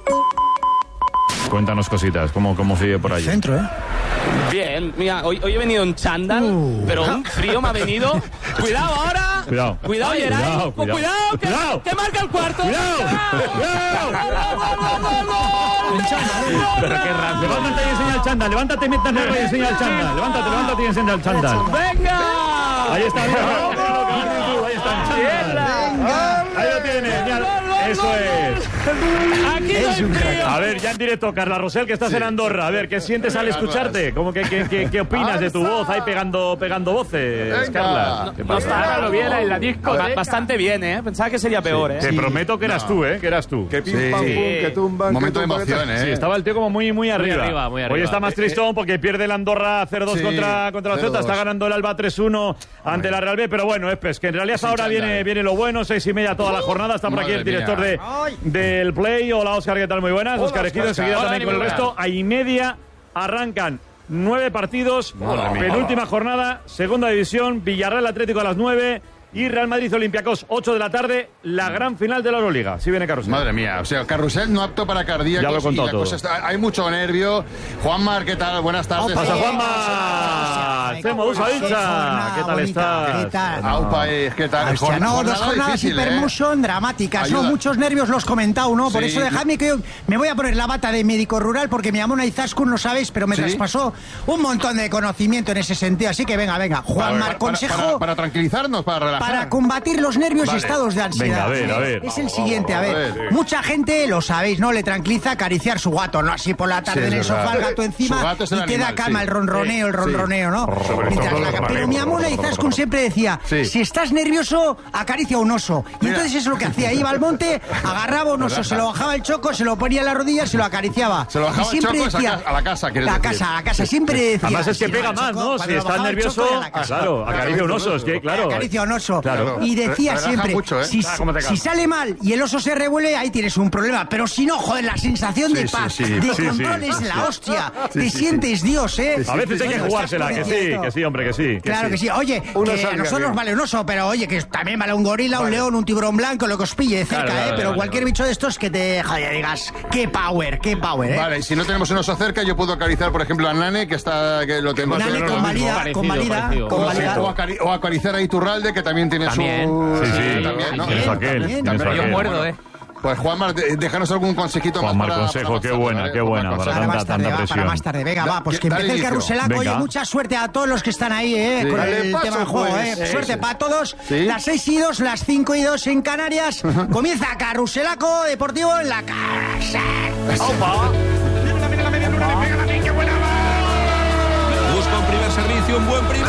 Cuéntanos cositas, ¿cómo sigue por allí? Centro, Bien, mira, hoy he venido en chándal, pero un frío me ha venido. Cuidado ahora. Cuidado, Geray. Cuidado, que marca el cuarto. Cuidado. Pero qué rápido. Levántate y enseña el chándal. Levántate mientras Nerva y enseña el chándal. Levántate y enseña el chándal. ¡Venga! Ahí está, mira. Ahí está el chándal. Ahí lo tienes. Eso es. Aquí no hay frío. A ver, ya en directo, Carla Rosell, que estás en Andorra. A ver, ¿qué sientes al escucharte? ¿Qué opinas de tu voz ahí pegando voces, Carla? No está, lo viera en la disco. Bastante bien, ¿eh? Pensaba que sería peor, ¿eh? Te prometo que eras tú, ¿eh? Que eras tú. Que pim, pam, pum, que tumban. Momento de emoción, ¿eh? Sí, estaba el tío como muy arriba. Hoy está más tristón porque pierde el Andorra 0-2 contra la Ceuta. Está ganando el Alba 3-1 ante la Real B. Pero bueno, es que en realidad ahora viene lo bueno. 6:30 toda la jornada. Está por aquí el director del Play. Hola, Óscar, ¿qué tal? Muy buenas. Óscar Ejido, enseguida también con el resto. A y media arrancan 9 partidos. Penúltima jornada, segunda división. Villarreal Atlético a las 9. Y Real Madrid Olympiacos, 8 de la tarde, la gran final de la Euroliga. Sí viene Carrusel. Madre mía, o sea, Carrusel no apto para cardíacos. Ya lo he contado todo. Hay mucho nervio. Juanmar, ¿qué tal? Buenas tardes. ¡Pasa, Juanmar! ¡Hacemos Usainza! ¿Qué tal estás? ¿Qué tal? Aupa, ¿qué tal? Hostia, no, dos jornadas hipermotion dramáticas, ¿no? Muchos nervios los comentado, ¿no? Por eso dejadme que yo me voy a poner la bata de médico rural porque me llamó una Izaskun, no sabéis, pero me traspasó un montón de conocimiento en ese sentido. Así que venga, Juanmar, consejo... Para tranquilizarnos, para relajar. Para combatir los nervios y estados de ansiedad. Venga, a ver. Es el siguiente, a ver. Mucha gente, lo sabéis, ¿no? Le tranquiliza acariciar su gato, ¿no? Así por la tarde en el sofá, el gato encima y te da calma el ronroneo, ¿no? Pero mi amor Izaskun siempre decía, si estás nervioso, acaricia un oso. Y entonces eso es lo que hacía. Iba al monte, agarraba un oso, se lo bajaba el choco, se lo ponía en las rodillas, se lo acariciaba. Se lo bajaba el choco a la casa, a la casa, siempre decía. Además es que pega más, ¿no? Si estás nervioso, claro, acaricia un oso, es que claro. Acaricia un oso. Y decía siempre, mucho, si sale mal y el oso se revuelve, ahí tienes un problema. Pero si no, joder, la sensación de paz, de control es la hostia. Te sientes Dios, ¿eh? A veces hay que jugársela, que sí, hombre, que sí. Claro que sí. Oye, que a nosotros vale un oso, pero oye, que también vale un gorila, un león, un tiburón blanco, lo que os pille de cerca, pero cualquier bicho de estos que te digas, qué power, ¿eh? Vale, si no tenemos un oso cerca, yo puedo acariciar, por ejemplo, a Nane, que lo tengo. Nane convalida. O acariciar a Iturralde, que también tiene su... Sí. También, ¿no? Tienes aquel. Yo muerdo, Pues Juanmar, déjanos algún consejito Juanmar, más. consejo, qué buena, para tanta presión. Para más tarde, venga, pues que empiece el carruselaco. Oye, mucha suerte a todos los que están ahí, con el tema del juego, Suerte para todos. Las 6:02, las 5:02 en Canarias. Comienza Carruselaco Deportivo en la casa. ¡Opa! Viene la media luna, le pega la qué buena va. Busca un primer servicio, un buen primer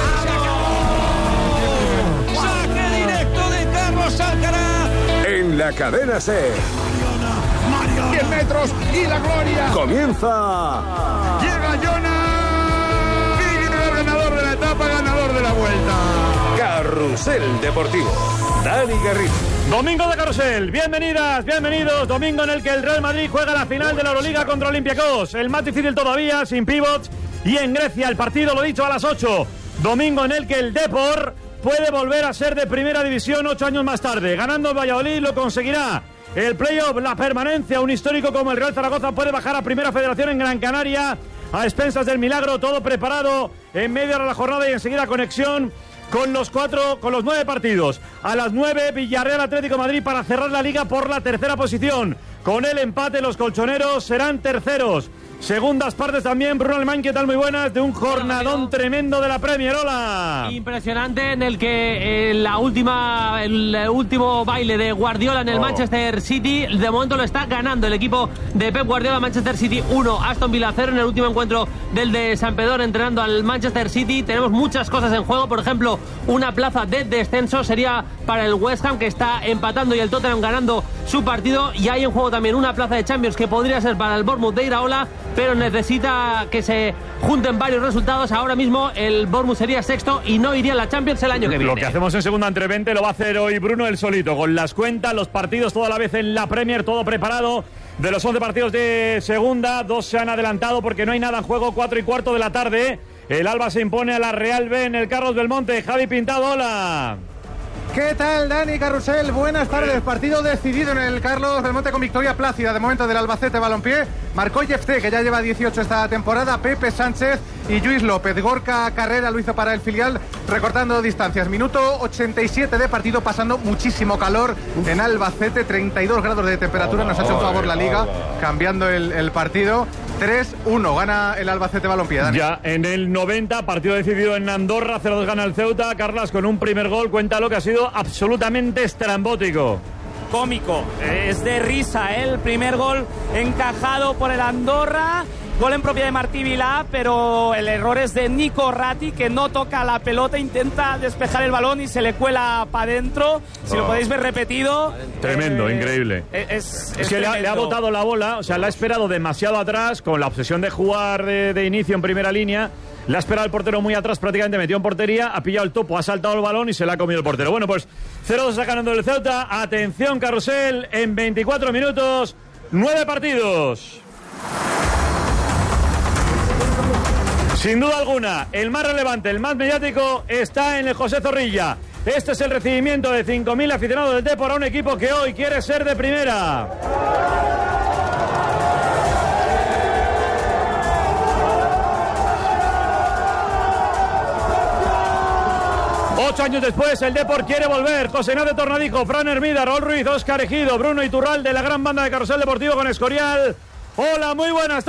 saque directo de Carlos Alcaraz. En la cadena SER. 10 metros y la gloria. Comienza. Llega Jonas. Y el ganador de la etapa, ganador de la vuelta. Carrusel Deportivo. Dani Garrido. Domingo de Carrusel, bienvenidos. Domingo en el que el Real Madrid juega la final de la Euroliga contra Olympiacos. El más difícil todavía, sin pivots. Y en Grecia, el partido, lo dicho, a las 8. Domingo en el que el Depor puede volver a ser de primera división 8 años más tarde. Ganando el Valladolid lo conseguirá. El playoff, la permanencia, un histórico como el Real Zaragoza puede bajar a Primera Federación en Gran Canaria a expensas del milagro, todo preparado en medio de la jornada y enseguida conexión con los 9 partidos. A las 9, Villarreal Atlético Madrid para cerrar la liga por la tercera posición. Con el empate, los colchoneros serán terceros. Segundas partes también, Bruno Alemán, ¿qué tal? Muy buenas, de un jornadón tremendo de la Premier. Hola. Impresionante, en el que el último baile de Guardiola en el Manchester City, de momento lo está ganando el equipo de Pep Guardiola. Manchester City 1, Aston Villa 0 en el último encuentro del de San Pedro entrenando al Manchester City. Tenemos muchas cosas en juego, por ejemplo, una plaza de descenso sería para el West Ham, que está empatando, y el Tottenham ganando su partido, y hay en juego también una plaza de Champions que podría ser para el Bournemouth de Iraola, pero necesita que se junten varios resultados. Ahora mismo el Bournemouth sería sexto y no iría a la Champions el año que viene. Lo que hacemos en segunda entre 20 lo va a hacer hoy Bruno el solito, con las cuentas, los partidos toda la vez en la Premier, todo preparado. De los 11 partidos de segunda, 2 se han adelantado porque no hay nada en juego. 4:15 de la tarde. El Alba se impone a la Real B en el Carlos Belmonte. Javi Pintado, hola. ¿Qué tal, Dani Carrusel? Buenas tardes. Partido decidido en el Carlos del Monte con victoria plácida de momento del Albacete Balompié. Marcó Jefté, que ya lleva 18 esta temporada, Pepe Sánchez y Lluís López. Gorka Carrera lo hizo para el filial, recortando distancias. Minuto 87 de partido, pasando muchísimo calor en Albacete, 32 grados de temperatura. Nos ha hecho un favor la Liga, cambiando el partido. 3-1, gana el Albacete Balompié. Dani. Ya en el 90, partido decidido en Andorra, 0-2 gana el Ceuta. Carlas con un primer gol, cuenta lo que ha sido absolutamente estrambótico. Cómico, es de risa, ¿eh? El primer gol encajado por el Andorra. Gol en propia de Martí Vilá, pero el error es de Nico Ratti, que no toca la pelota, intenta despejar el balón y se le cuela para adentro. Si lo podéis ver repetido. Tremendo, increíble. Es que le ha botado la bola, o sea, la ha esperado demasiado atrás, con la obsesión de jugar de inicio en primera línea. Le ha esperado el portero muy atrás, prácticamente metió en portería, ha pillado el topo, ha saltado el balón y se le ha comido el portero. Bueno, pues 0-2 está ganando el Ceuta. Atención, Carrusel, en 24 minutos, 9 partidos. Sin duda alguna, el más relevante, el más mediático, está en el José Zorrilla. Este es el recibimiento de 5.000 aficionados del Depor a un equipo que hoy quiere ser de primera. 8 años después, el Depor quiere volver. José Ignacio Tornadico, Fran Hermida, Raúl Ruiz, Óscar Ejido, Bruno Iturralde, la gran banda de Carrusel Deportivo con Escorial. Hola, muy buenas,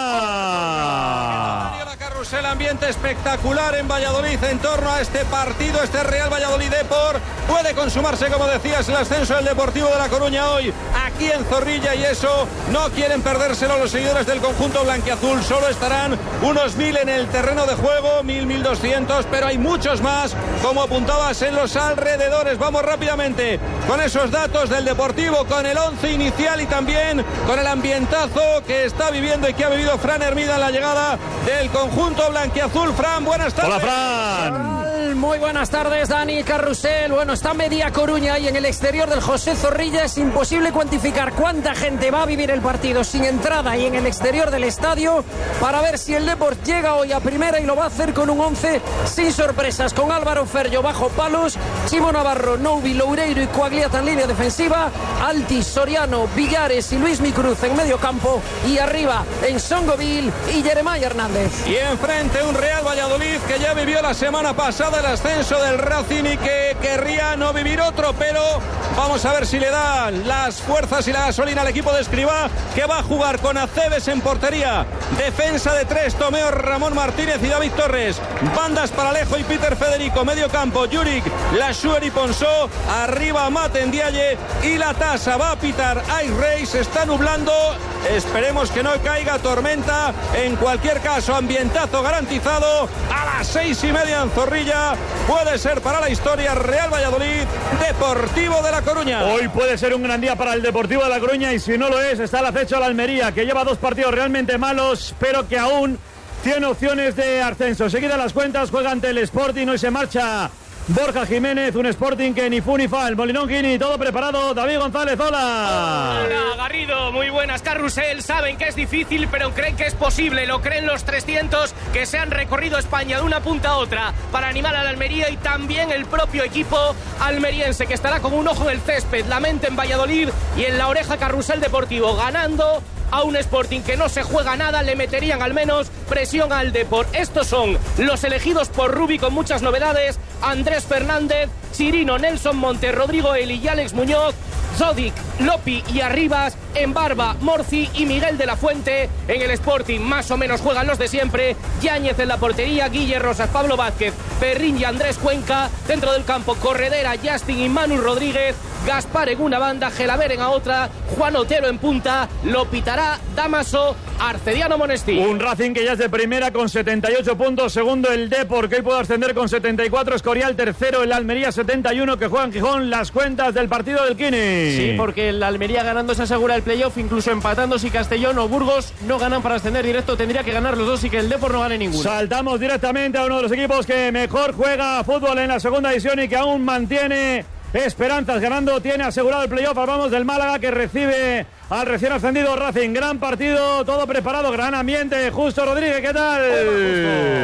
Torna. El ambiente espectacular en Valladolid en torno a este partido, este Real Valladolid Depor. Puede consumarse, como decías, el ascenso del Deportivo de La Coruña hoy aquí en Zorrilla, y eso no quieren perdérselo los seguidores del conjunto blanquiazul. Solo estarán unos 1.000 en el terreno de juego, 1.000, 1.200, pero hay muchos más, como apuntabas, en los alrededores. Vamos rápidamente con esos datos del Deportivo, con el 11 inicial y también con el ambientazo que está viviendo y que ha vivido Fran Hermida en la llegada del conjunto blanquiazul. Fran, buenas tardes. Hola, Fran. Muy buenas tardes, Dani Carrusel. Bueno, está media Coruña y en el exterior del José Zorrilla es imposible cuantificar cuánta gente va a vivir el partido sin entrada y en el exterior del estadio, para ver si el Deport llega hoy a primera, y lo va a hacer con un 11 sin sorpresas, con Álvaro Ferrio bajo palos, Chimo Navarro, Noubi, Loureiro y Coagliata en línea defensiva, Altis, Soriano, Villares y Luis Micruz en medio campo, y arriba en Songoville y Jeremiah Hernández. Y enfrente un Real Valladolid que ya vivió la semana pasada el ascenso del Racing y que querría no vivir otro, pero vamos a ver si le da las fuerzas y la gasolina al equipo de Escribá, que va a jugar con Aceves en portería, defensa de 3, Tomeo, Ramón Martínez y David Torres, bandas para Alejo y Peter Federico, medio campo Juric, Lashuer y Ponsó, arriba Mate Ndiaye y la tasa va a pitar Ice Rey. Se está nublando, esperemos que no caiga tormenta. En cualquier caso, ambientazo garantizado a las 6:30 en Zorrilla. Puede ser para la historia Real Valladolid, Deportivo de La Coruña. Hoy puede ser un gran día para el Deportivo de La Coruña, y si no lo es, está al acecho a la Almería, que lleva 2 partidos realmente malos, pero que aún tiene opciones de ascenso. Seguidas las cuentas, juega ante el Sporting, hoy se marcha Borja Jiménez, un Sporting que ni fu ni fa, el Molinón Quini, todo preparado. David González, hola. Hola, Garrido, muy buenas. Carrusel, saben que es difícil, pero creen que es posible. Lo creen los 300 que se han recorrido España de una punta a otra para animar a la Almería, y también el propio equipo almeriense, que estará con un ojo en el césped, la mente en Valladolid y en la oreja Carrusel Deportivo, ganando a un Sporting que no se juega nada. Le meterían al menos presión al Depor. Estos son los elegidos por Rubi, con muchas novedades: Andrés Fernández, Chirino, Nelson Monte, Rodrigo Eli y Alex Muñoz, Zodic, Lopi y Arribas, en Barba, Morci y Miguel de la Fuente. En el Sporting más o menos juegan los de siempre: Yáñez en la portería, Guille Rosas, Pablo Vázquez, Perrín y Andrés Cuenca. Dentro del campo, Corredera, Justin y Manu Rodríguez, Gaspar en una banda, Gelaber en otra, Juan Otero en punta, lo pitará Damaso, Arcediano Monestín. Un Racing que ya es de primera con 78 puntos, segundo el Depor, que hoy puede ascender con 74, Escorial tercero, el Almería 71, que juega en Gijón. Las cuentas del partido del Quini. Sí, porque el Almería ganando se asegura el playoff, incluso empatando si Castellón o Burgos no ganan para ascender directo, tendría que ganar los dos y que el Depor no gane ninguno. Saltamos directamente a uno de los equipos que mejor juega fútbol en la segunda división y que aún mantiene esperanzas ganando, tiene asegurado el playoff. Hablamos del Málaga, que recibe al recién ascendido Racing. Gran partido, todo preparado, gran ambiente. Justo Rodríguez, ¿qué tal?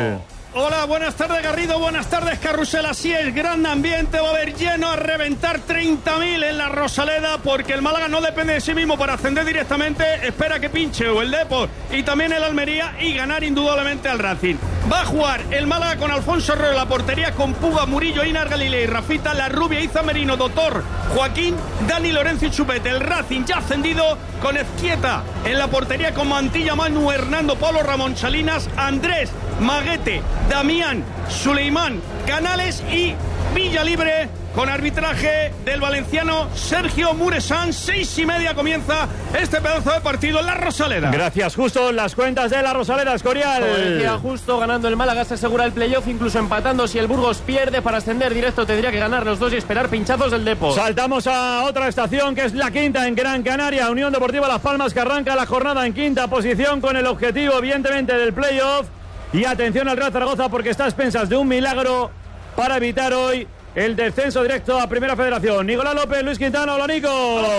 Hola, buenas tardes Garrido, buenas tardes Carrusel, así es, gran ambiente, va a haber lleno a reventar 30.000 en la Rosaleda, porque el Málaga no depende de sí mismo para ascender directamente, espera que pinche o el Depor y también el Almería y ganar indudablemente al Racing. Va a jugar el Málaga con Alfonso Herrero en la portería, con Puga, Murillo, Einar Galilei, Rafita, La Rubia, Iza Merino, Doctor, Joaquín, Dani Lorenzo y Chupete. El Racing ya ascendido con Ezquieta en la portería, con Mantilla, Manu, Hernando, Pablo, Ramón, Salinas, Andrés, Maguete, Damián, Suleimán, Canales y Villalibre, con arbitraje del valenciano Sergio Muresan. 6:30 comienza este pedazo de partido en la Rosaleda. Gracias, Justo. Las cuentas de la Rosaleda, Escorial. Como decía Justo, ganando el Málaga se asegura el playoff, incluso empatando. Si el Burgos pierde para ascender directo, tendría que ganar los dos y esperar pinchazos del Depor. Saltamos a otra estación, que es la quinta en Gran Canaria. Unión Deportiva Las Palmas, que arranca la jornada en quinta posición con el objetivo, evidentemente, del playoff. Y atención al Real Zaragoza, porque está a expensas de un milagro para evitar hoy el descenso directo a Primera Federación. Nicolás López, Luis Quintana, hola Nico.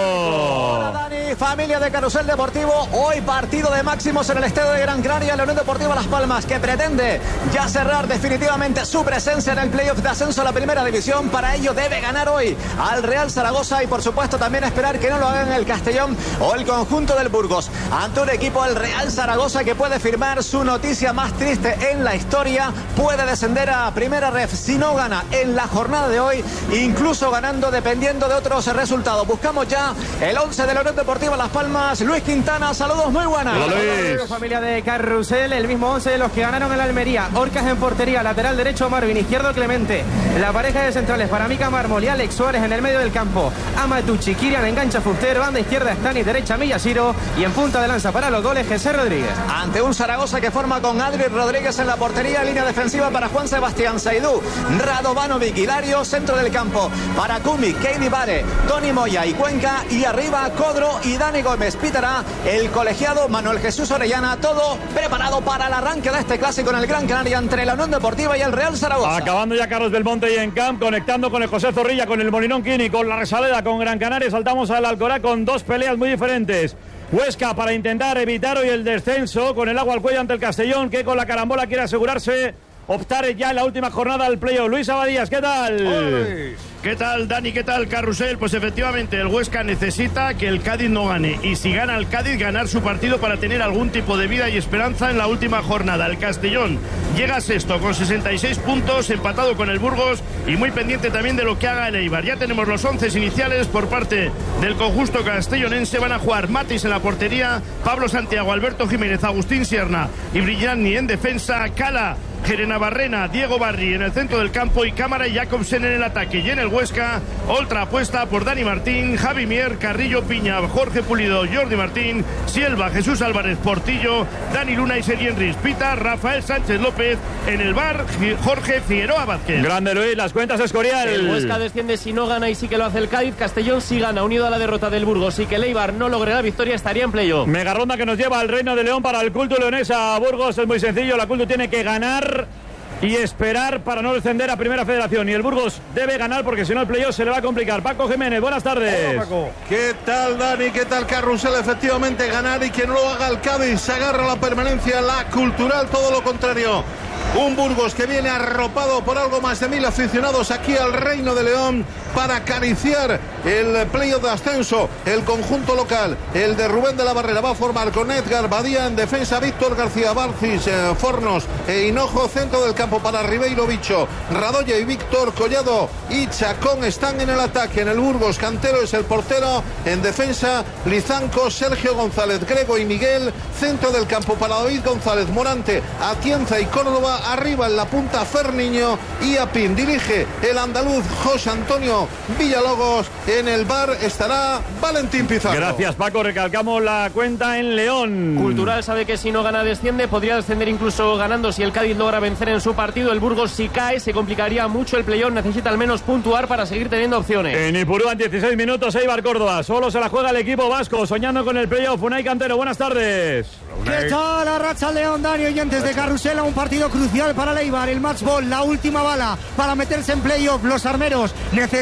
Hola Dani, familia de Carrusel Deportivo. Hoy partido de máximos en el estadio de Gran Canaria, la Unión Deportiva Las Palmas, que pretende ya cerrar definitivamente su presencia en el playoff de ascenso a la Primera División. Para ello debe ganar hoy al Real Zaragoza y por supuesto también esperar que no lo hagan el Castellón o el conjunto del Burgos, ante un equipo, el Real Zaragoza, que puede firmar su noticia más triste en la historia. Puede descender a Primera Ref si no gana en la jornada de hoy, incluso ganando dependiendo de otros resultados. Buscamos ya el 11 de la Unión Deportiva Las Palmas. Luis Quintana, saludos, muy buenas. Hola, familia de Carrusel, el mismo 11 de los que ganaron en Almería. Orcas en portería, lateral derecho Marvin, izquierdo Clemente. La pareja de centrales para Mica Mármol y Alex Suárez en el medio del campo. Amatucci, Kirian engancha Fuster, banda izquierda Stanis, derecha Millashiro y en punta de lanza para los goles José Rodríguez. Ante un Zaragoza que forma con Adri Rodríguez en la portería, línea defensiva para Juan Sebastián Saidú, Radovanovic, Hilario, centro del campo para Kumi, Keidi Bare, Tony Moya y Cuenca, y arriba Codro y Dani Gómez. Pitará el colegiado Manuel Jesús Orellana. Todo preparado para el arranque de este clásico en el Gran Canaria entre la Unión Deportiva y el Real Zaragoza. Acabando ya Carlos Belmonte y en camp, conectando con el José Zorrilla, con el Molinón Quini, con la Rosaleda, con Gran Canaria. Saltamos al Alcorá con dos peleas muy diferentes. Huesca para intentar evitar hoy el descenso, con el agua al cuello ante el Castellón, que con la carambola quiere asegurarse optar ya en la última jornada al playoff. Luis Abadías, ¿qué tal? ¡Oy! ¿Qué tal, Dani? ¿Qué tal, Carrusel? Pues efectivamente, el Huesca necesita que el Cádiz no gane. Y si gana el Cádiz, ganar su partido para tener algún tipo de vida y esperanza en la última jornada. El Castellón llega sexto con 66 puntos, empatado con el Burgos y muy pendiente también de lo que haga el Eibar. Ya tenemos los 11 iniciales por parte del conjunto castellonense. Van a jugar Matis en la portería, Pablo Santiago, Alberto Jiménez, Agustín Sierna y Brillani en defensa, Cala, Gerena Barrena, Diego Barri en el centro del campo y Cámara y Jacobsen en el ataque. Y en el Huesca, otra apuesta por Dani Martín, Javi Mier, Carrillo Piña, Jorge Pulido, Jordi Martín, Sielva, Jesús Álvarez, Portillo, Dani Luna y Sergi Enriz, Pita, Rafael Sánchez López en el bar, Jorge Figueroa Vázquez. Grande Luis, las cuentas Escorial. El Huesca desciende si no gana y sí que lo hace el Cádiz. Castellón si gana, unido a la derrota del Burgos y que el Eibar no logre la victoria, estaría en playoff. Mega ronda que nos lleva al Reino de León para el Culto Leonesa. Burgos es muy sencillo, la Culto tiene que ganar y esperar para no descender a Primera Federación, y el Burgos debe ganar porque si no el playoff se le va a complicar. Paco Jiménez, buenas tardes. Hola, Paco. ¿Qué tal, Dani? ¿Qué tal, Carrusel? Efectivamente, ganar y que no lo haga el Cádiz se agarra la permanencia, la Cultural, todo lo contrario. Un Burgos que viene arropado por algo más de 1000 aficionados aquí al Reino de León para acariciar el playoff de ascenso. El conjunto local, el de Rubén de la Barrera, va a formar con Edgar Badía en defensa, Víctor García Barcis, Fornos e Hinojo, centro del campo para Ribeiro Bicho, Radoya y Víctor Collado y Chacón están en el ataque. En el Burgos, Cantero es el portero, en defensa Lizanco, Sergio González, Grego y Miguel, centro del campo para David González, Morante, Atienza y Córdoba, arriba en la punta Ferniño y Apín. Dirige el andaluz José Antonio Villalobos. En el bar estará Valentín Pizarro. Gracias, Paco. Recalcamos la cuenta en León. Cultural sabe que si no gana desciende, podría descender incluso ganando si el Cádiz logra vencer en su partido. El Burgos si cae se complicaría mucho el playoff, necesita al menos puntuar para seguir teniendo opciones. En Ipurúa en 16 minutos Eibar Córdoba, solo se la juega el equipo vasco, soñando con el playoff. Unai Cantero, buenas tardes. ¿Qué tal? Arracha León, Dani, oyentes de Carrusel, a un partido crucial para el Eibar, el match ball, la última bala para meterse en playoff. Los armeros necesitan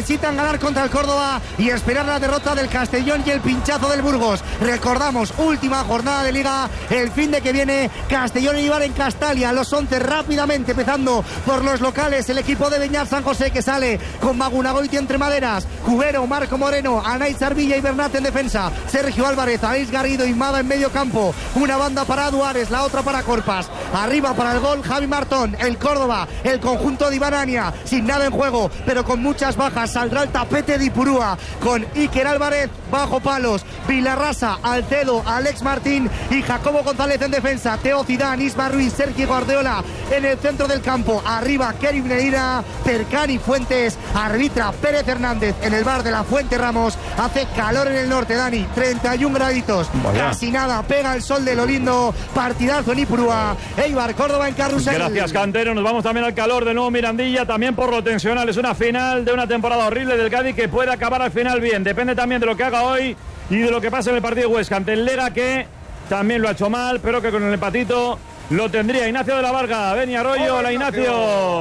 necesitan ganar contra el Córdoba y esperar la derrota del Castellón y el pinchazo del Burgos. Recordamos, última jornada de Liga, el fin de que viene, Castellón y Eibar en Castalia, los 11 rápidamente, empezando por los locales, el equipo de Beñat San José que sale con Magunagoiti entre maderas, Cubero, Marco Moreno, Anaís Arvilla y Bernat en defensa, Sergio Álvarez, Aleix Garrido y Mada en medio campo, una banda para Duárez, la otra para Corpas, arriba para el gol Javi Martón, el Córdoba, el conjunto de Ibarania, sin nada en juego, pero con muchas bajas, saldrá el tapete de Ipurúa, con Iker Álvarez bajo palos, Vilarrasa, Alcedo, Alex Martín y Jacobo González en defensa, Teo Zidane, Isma Ruiz, Sergio Guardiola en el centro del campo, arriba Kerim Medina, Percani Fuentes, arbitra Pérez Hernández en el bar de la Fuente Ramos. Hace calor en el norte, Dani, 31 graditos, casi nada, pega el sol de lo lindo, partidazo en Ipurúa, Eibar, Córdoba en Carrusel. Gracias, Cantero, nos vamos también al calor de nuevo Mirandilla, también por lo tensional, es una final de una temporada horrible del Cádiz que puede acabar al final bien, depende también de lo que haga hoy y de lo que pase en el partido de Huesca ante el Lega, que también lo ha hecho mal, pero que con el empatito lo tendría. Ignacio de la Varga, Beni Arroyo. Hola, Ignacio.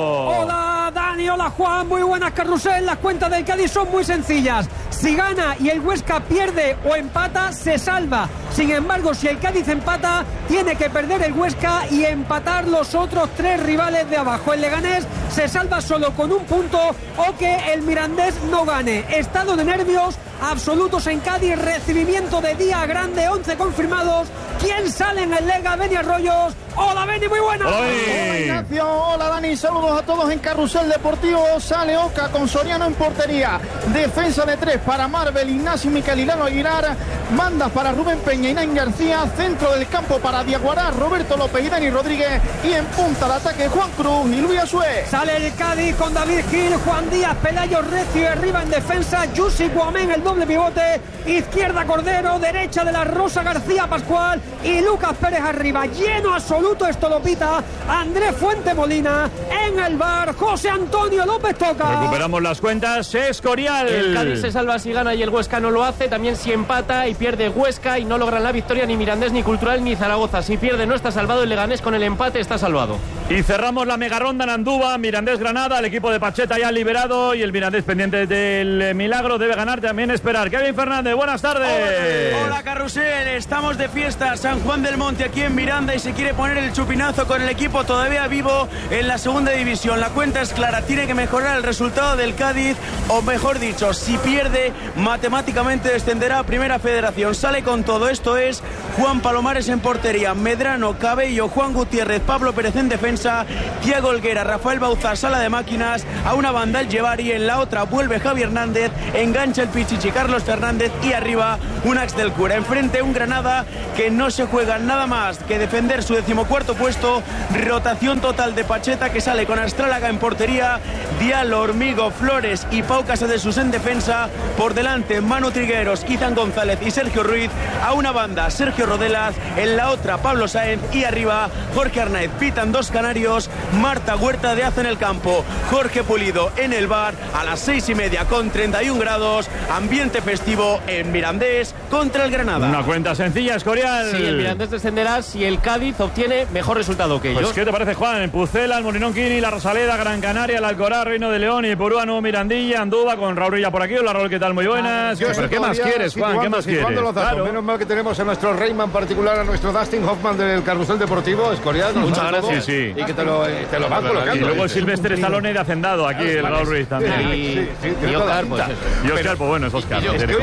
Hola, Dani, hola, Juan, muy buenas, Carrusel. Las cuentas del Cádiz son muy sencillas. Si gana y el Huesca pierde o empata, se salva. Sin embargo, si el Cádiz empata, tiene que perder el Huesca y empatar los otros 3 rivales de abajo. El Leganés se salva solo con un punto o que el Mirandés no gane. Estado de nervios absolutos en Cádiz, recibimiento de día grande, 11 confirmados. ¿Quién sale en el Lega? Beni Arroyos. Hola, Beni, muy buenas. Hola, Ignacio. Hola, Dani. Saludos a todos en Carrusel Deportivo. Sale Oca con Soriano en portería. Defensa de 3 para Marvel, Ignacio Micaelilano Aguilar. Mandas para Rubén Peña y Nain García. Centro del campo para Diaguará, Roberto López y Dani Rodríguez. Y en punta de ataque Juan Cruz y Luis Azué. Sale el Cádiz con David Gil, Juan Díaz, Pelayo, Recio y arriba en defensa Yusi Guamén, el doble pivote. Izquierda Cordero, derecha de la Rosa García Pascual y Lucas Pérez arriba. Lleno absoluto Estolopita, Andrés Fuente Molina en el bar, José Antonio López Toca. Recuperamos las cuentas, Escorial. El Cádiz se salva si gana y el Huesca no lo hace. También si empata y pierde Huesca y no logran la victoria ni Mirandés, ni Cultural, ni Zaragoza. Si pierde no está salvado, el Leganés con el empate está salvado. Y cerramos la mega ronda en Andúba, Mirandés Granada, el equipo de Pacheta ya liberado y el Mirandés pendiente del milagro, debe ganar, también esperar. Kevin Fernández, buenas tardes. Hola, Carrusel, estamos de fiesta, San Juan del Monte aquí en Miranda y se quiere poner el chupinazo con el equipo todavía vivo en la segunda división. La cuenta es clara, tiene que mejorar el resultado del Cádiz, o mejor dicho, si pierde, matemáticamente descenderá a Primera Federación. Sale con todo, esto es Juan Palomares en portería, Medrano, Cabello, Juan Gutiérrez, Pablo Pérez en defensa, Thiago Helguera, Rafael Bauzá, sala de máquinas, a una banda el Llevari, en la otra vuelve Javi Hernández, engancha el Pichichi Carlos Fernández y arriba un Ax del Cura. Enfrente un Granada que no se juega nada más que defender su 14º puesto, rotación total de Pacheta que sale con Astrálaga en portería, Diallo, Hormigo, Flores y Pau Casadesus en defensa, por delante Manu Trigueros, Izan González y Sergio Ruiz, a una banda Sergio Rodelas, en la otra Pablo Sáenz y arriba Jorge Arnaez. Pitan 2 canarios, Marta Huerta de Aza en el campo, Jorge Pulido en el bar a las 6:30 con 31 grados, ambiente festivo en Mirandés contra el Granada. Una cuenta sencilla, Escorial. Sí, el Mirandés descenderá si el Cádiz obtiene mejor resultado que ellos. Pues, ¿qué te parece, Juan? En Pucela, el Molinón Quini, la Rosaleda, Gran Canaria, el Alcorá, Reino de León y Ipurúa, Nuevo Mirandilla, Andúba, con Raúl Rilla por aquí. Hola, Raúl, ¿qué tal? Muy buenas. ¿Pero qué más quieres, Juan? ¿Qué más quieres? Claro. Menos mal que tenemos a nuestro Reyman particular, a nuestro Dustin Hoffman del Carrusel Deportivo, Escorial. Muchas gracias. Sí. Y que te lo van colocando. Y luego el Silvestre Stallone de Hacendado, aquí el Raúl Ruiz también. Y Oscar, pues eso. Y Oscar, pues bueno, es Oscar.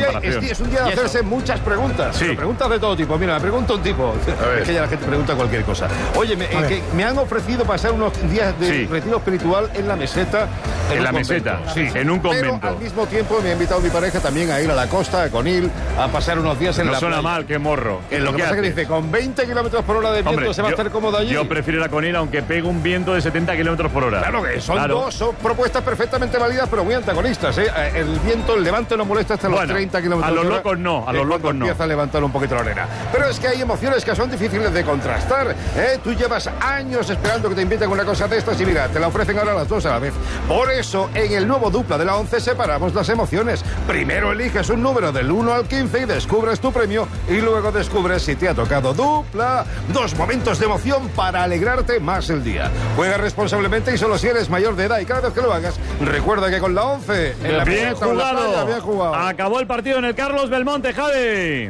Es un día de hacerse muchas preguntas. Sí. Preguntas de todo tipo. Mira, me pregunta un tipo. Es que ya la gente pregunta cualquier cosa. Oye, que me han ofrecido pasar unos días de retiro espiritual en la meseta. En la meseta, sí, en un convento. Pero al mismo tiempo me ha invitado mi pareja también a ir a la costa, a Conil, a pasar unos días en la playa. No suena mal, qué morro. Lo que pasa es que dice, con 20 kilómetros por hora de viento se va a estar cómodo allí. Yo prefiero ir a Conil aunque pegue un viento de 70 kilómetros por hora. Claro que son propuestas perfectamente válidas, pero muy antagonistas. El viento, el levante no molesta hasta los 30 kilómetros por hora. A los locos no, a los locos no. Empieza a levantar un poquito la arena. Pero es que hay emociones que son difíciles de contrastar. Tú llevas años esperando que te inviten a una cosa de estas y mira, te la ofrecen ahora las dos a la vez. Por eso, en el nuevo dupla de la 11 separamos las emociones. Primero eliges un número del 1 al 15 y descubres tu premio y luego descubres si te ha tocado dupla. 2 momentos de emoción para alegrarte más el día. Juega responsablemente y solo si eres mayor de edad, y cada vez que lo hagas, recuerda que con la 11 en la bien pelota, jugado. en la playa, bien jugado. Acabó el partido en el Carlos Belmonte, Javi.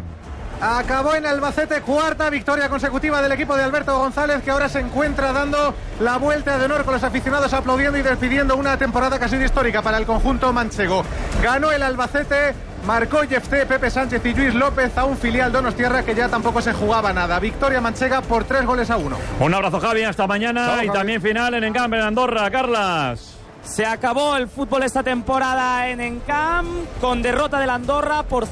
Acabó en Albacete, cuarta victoria consecutiva del equipo de Alberto González, que ahora se encuentra dando la vuelta de honor con los aficionados aplaudiendo y despidiendo una temporada que ha sido histórica para el conjunto manchego. Ganó el Albacete, marcó Jefté, Pepe Sánchez y Lluís López a un filial donostiarra que ya tampoco se jugaba nada. Victoria manchega por 3-1. Un abrazo, Javi, hasta mañana. Chao, y Javi. también final en Encamp, en Andorra, Carlas. Se acabó el fútbol esta temporada en Encamp con derrota del Andorra por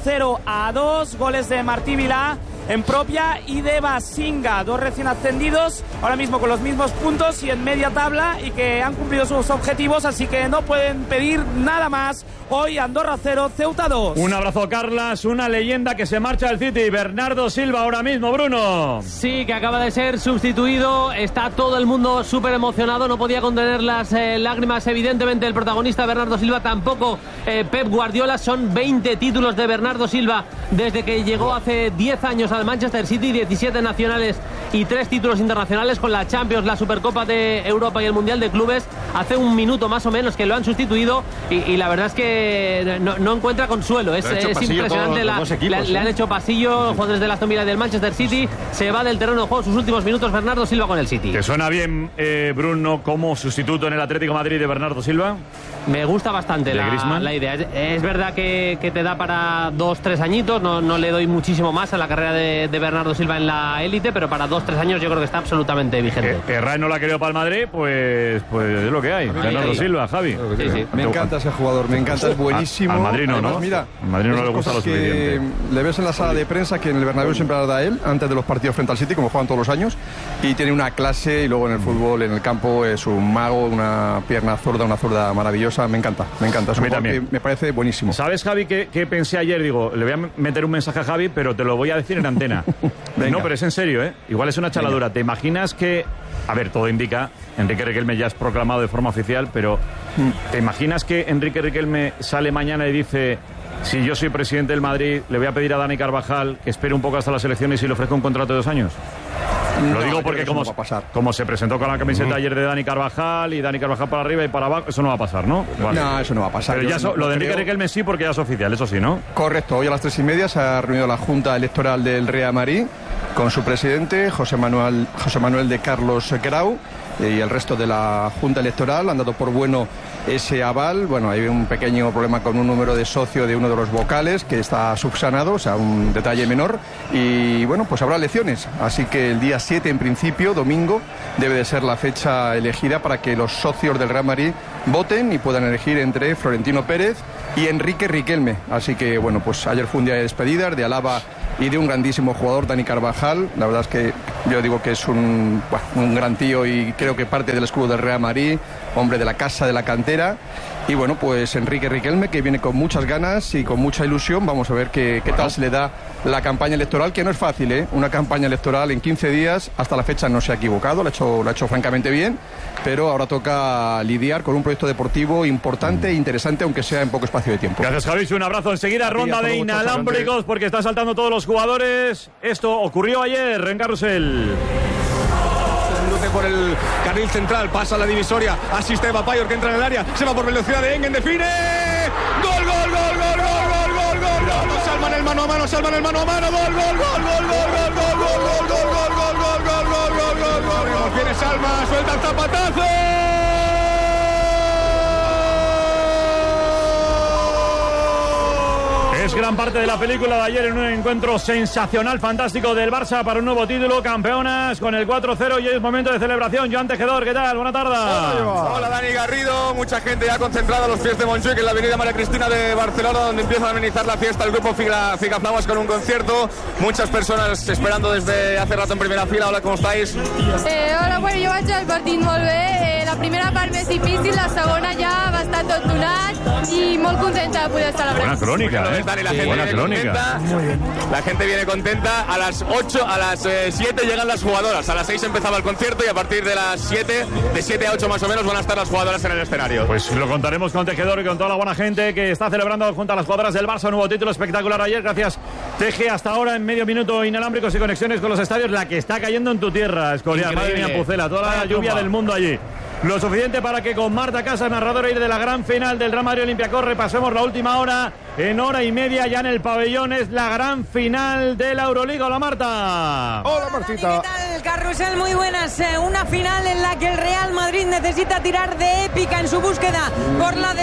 0-2, goles de Martí Vilá en propia y de Basinga, dos recién ascendidos, ahora mismo con los mismos puntos y en media tabla, y que han cumplido sus objetivos, así que no pueden pedir nada más. Hoy Andorra 0, Ceuta 2. Un abrazo, Carlas, una leyenda que se marcha del City, Bernardo Silva ahora mismo, Bruno. Sí, que acaba de ser sustituido, está todo el mundo súper emocionado, no podía contener las lágrimas, evidentemente el protagonista Bernardo Silva, tampoco Pep Guardiola. Son 20 títulos de Bernardo Silva desde que llegó hace 10 años al Manchester City, 17 nacionales y 3 títulos internacionales con la Champions, la Supercopa de Europa y el Mundial de Clubes. Hace un minuto más o menos que lo han sustituido y la verdad es que no encuentra consuelo. Es impresionante. Le han hecho pasillo jugadores del Aston Villa y del Manchester City. Se va del terreno de juego sus últimos minutos Bernardo Silva con el City. ¿Te suena bien, Bruno, como sustituto en el Atlético de Madrid de Bernardo Silva? Me gusta bastante la idea. Es verdad que te da para 2-3 añitos. No le doy muchísimo más a la carrera de Bernardo Silva en la élite, pero para 2-3 años yo creo que está absolutamente vigente. Ray no la ha querido para el Madrid, pues es lo que hay. Bernardo Silva, Javi. Sí. Me encanta ese jugador, me encanta, es buenísimo. Al Madrid no, además, ¿no? Mira, al Madrid no le gusta lo suficiente. Le ves en la sala de prensa que en el Bernabéu siempre la da él, antes de los partidos frente al City, como juegan todos los años, y tiene una clase, y luego en el fútbol, en el campo, es un mago, una pierna zurda, una zurda maravillosa. Me encanta. Es un jugador que me parece buenísimo. ¿Sabes, Javi, qué pensé ayer? Digo, le voy a meter un mensaje a Javi, pero te lo voy a decir en antena. No, pero es en serio, ¿eh? Igual es una chaladura. ¿Te imaginas que... A ver, todo indica, Enrique Riquelme ya es proclamado de forma oficial, pero ¿te imaginas que Enrique Riquelme sale mañana y dice: si yo soy presidente del Madrid, le voy a pedir a Dani Carvajal que espere un poco hasta las elecciones y le ofrezca un contrato de 2 años? Lo digo porque como se presentó con la camiseta ayer de Dani Carvajal, y Dani Carvajal para arriba y para abajo, eso no va a pasar, ¿no? Vale. No, eso no va a pasar. Pero ya lo de Enrique Riquelme sí, porque ya es oficial, eso sí, ¿no? Correcto, hoy a las 3:30 se ha reunido la Junta Electoral del Real Madrid con su presidente, José Manuel de Carlos Grau, y el resto de la Junta Electoral han dado por bueno ese aval. Bueno, hay un pequeño problema con un número de socio de uno de los vocales que está subsanado, o sea, un detalle menor, y bueno, pues habrá elecciones, así que el día 7 en principio, domingo, debe de ser la fecha elegida para que los socios del Real Madrid voten y puedan elegir entre Florentino Pérez y Enrique Riquelme. Así que bueno, pues ayer fue un día de despedidas, de alaba y de un grandísimo jugador, Dani Carvajal. La verdad es que yo digo que es un gran tío y creo que parte del escudo del Real Madrid, hombre de la casa, de la cantera. Y bueno, pues Enrique Riquelme, que viene con muchas ganas y con mucha ilusión. Vamos a ver qué tal se le da la campaña electoral, que no es fácil, ¿eh? Una campaña electoral en 15 días, hasta la fecha no se ha equivocado, lo ha hecho francamente bien, pero ahora toca lidiar con un proyecto deportivo importante e interesante, aunque sea en poco espacio de tiempo. Gracias, Javi, un abrazo. Enseguida ronda de inalámbricos, porque están saltando todos los jugadores. Esto ocurrió ayer en Carrusel. Por el carril central, pasa la divisoria, asiste Vapayor que entra en el área, se va por velocidad de Engen, define, gol, salvan el mano a mano, gol, viene Salma, suelta el zapatazo. Es gran parte de la película de ayer en un encuentro sensacional, fantástico del Barça para un nuevo título, campeonas con el 4-0, y es momento de celebración. Joan Tejedor, ¿qué tal? Buena tarde. Hola, Dani Garrido, mucha gente ya concentrada a los pies de Montjuic en la avenida María Cristina de Barcelona, donde empieza a amenizar la fiesta el grupo Figaflamas con un concierto. Muchas personas esperando desde hace rato en primera fila. Hola, ¿cómo estáis? Hola, bueno, jo vaig al partit molt bé. La primera part més difícil, la segona ja bastant tot donat i molt contenta de poder celebrar. Buena crónica, La gente buena viene crónica. contenta. La gente viene contenta. A las 8, a las 7 llegan las jugadoras. A las 6 empezaba el concierto y a partir de las 7, de 7 a 8 más o menos, van a estar las jugadoras en el escenario. Pues lo contaremos con Tejedor y con toda la buena gente que está celebrando junto a las jugadoras del Barça un nuevo título espectacular ayer. Gracias, Teje hasta ahora en medio minuto inalámbricos y conexiones con los estadios, la que está cayendo en tu tierra, Escorial. Madre mía, Pucela, toda la lluvia del mundo allí. Lo suficiente para que con Marta Casas, narradora de la gran final del Real Madrid Olympiacos, repasemos la última hora. En hora y media ya en el pabellón es la gran final de la Euroliga. Hola, Marta. Hola, Martita. ¿Qué tal, Carrusel? Muy buenas. Una final en la que el Real Madrid necesita tirar de épica en su búsqueda por la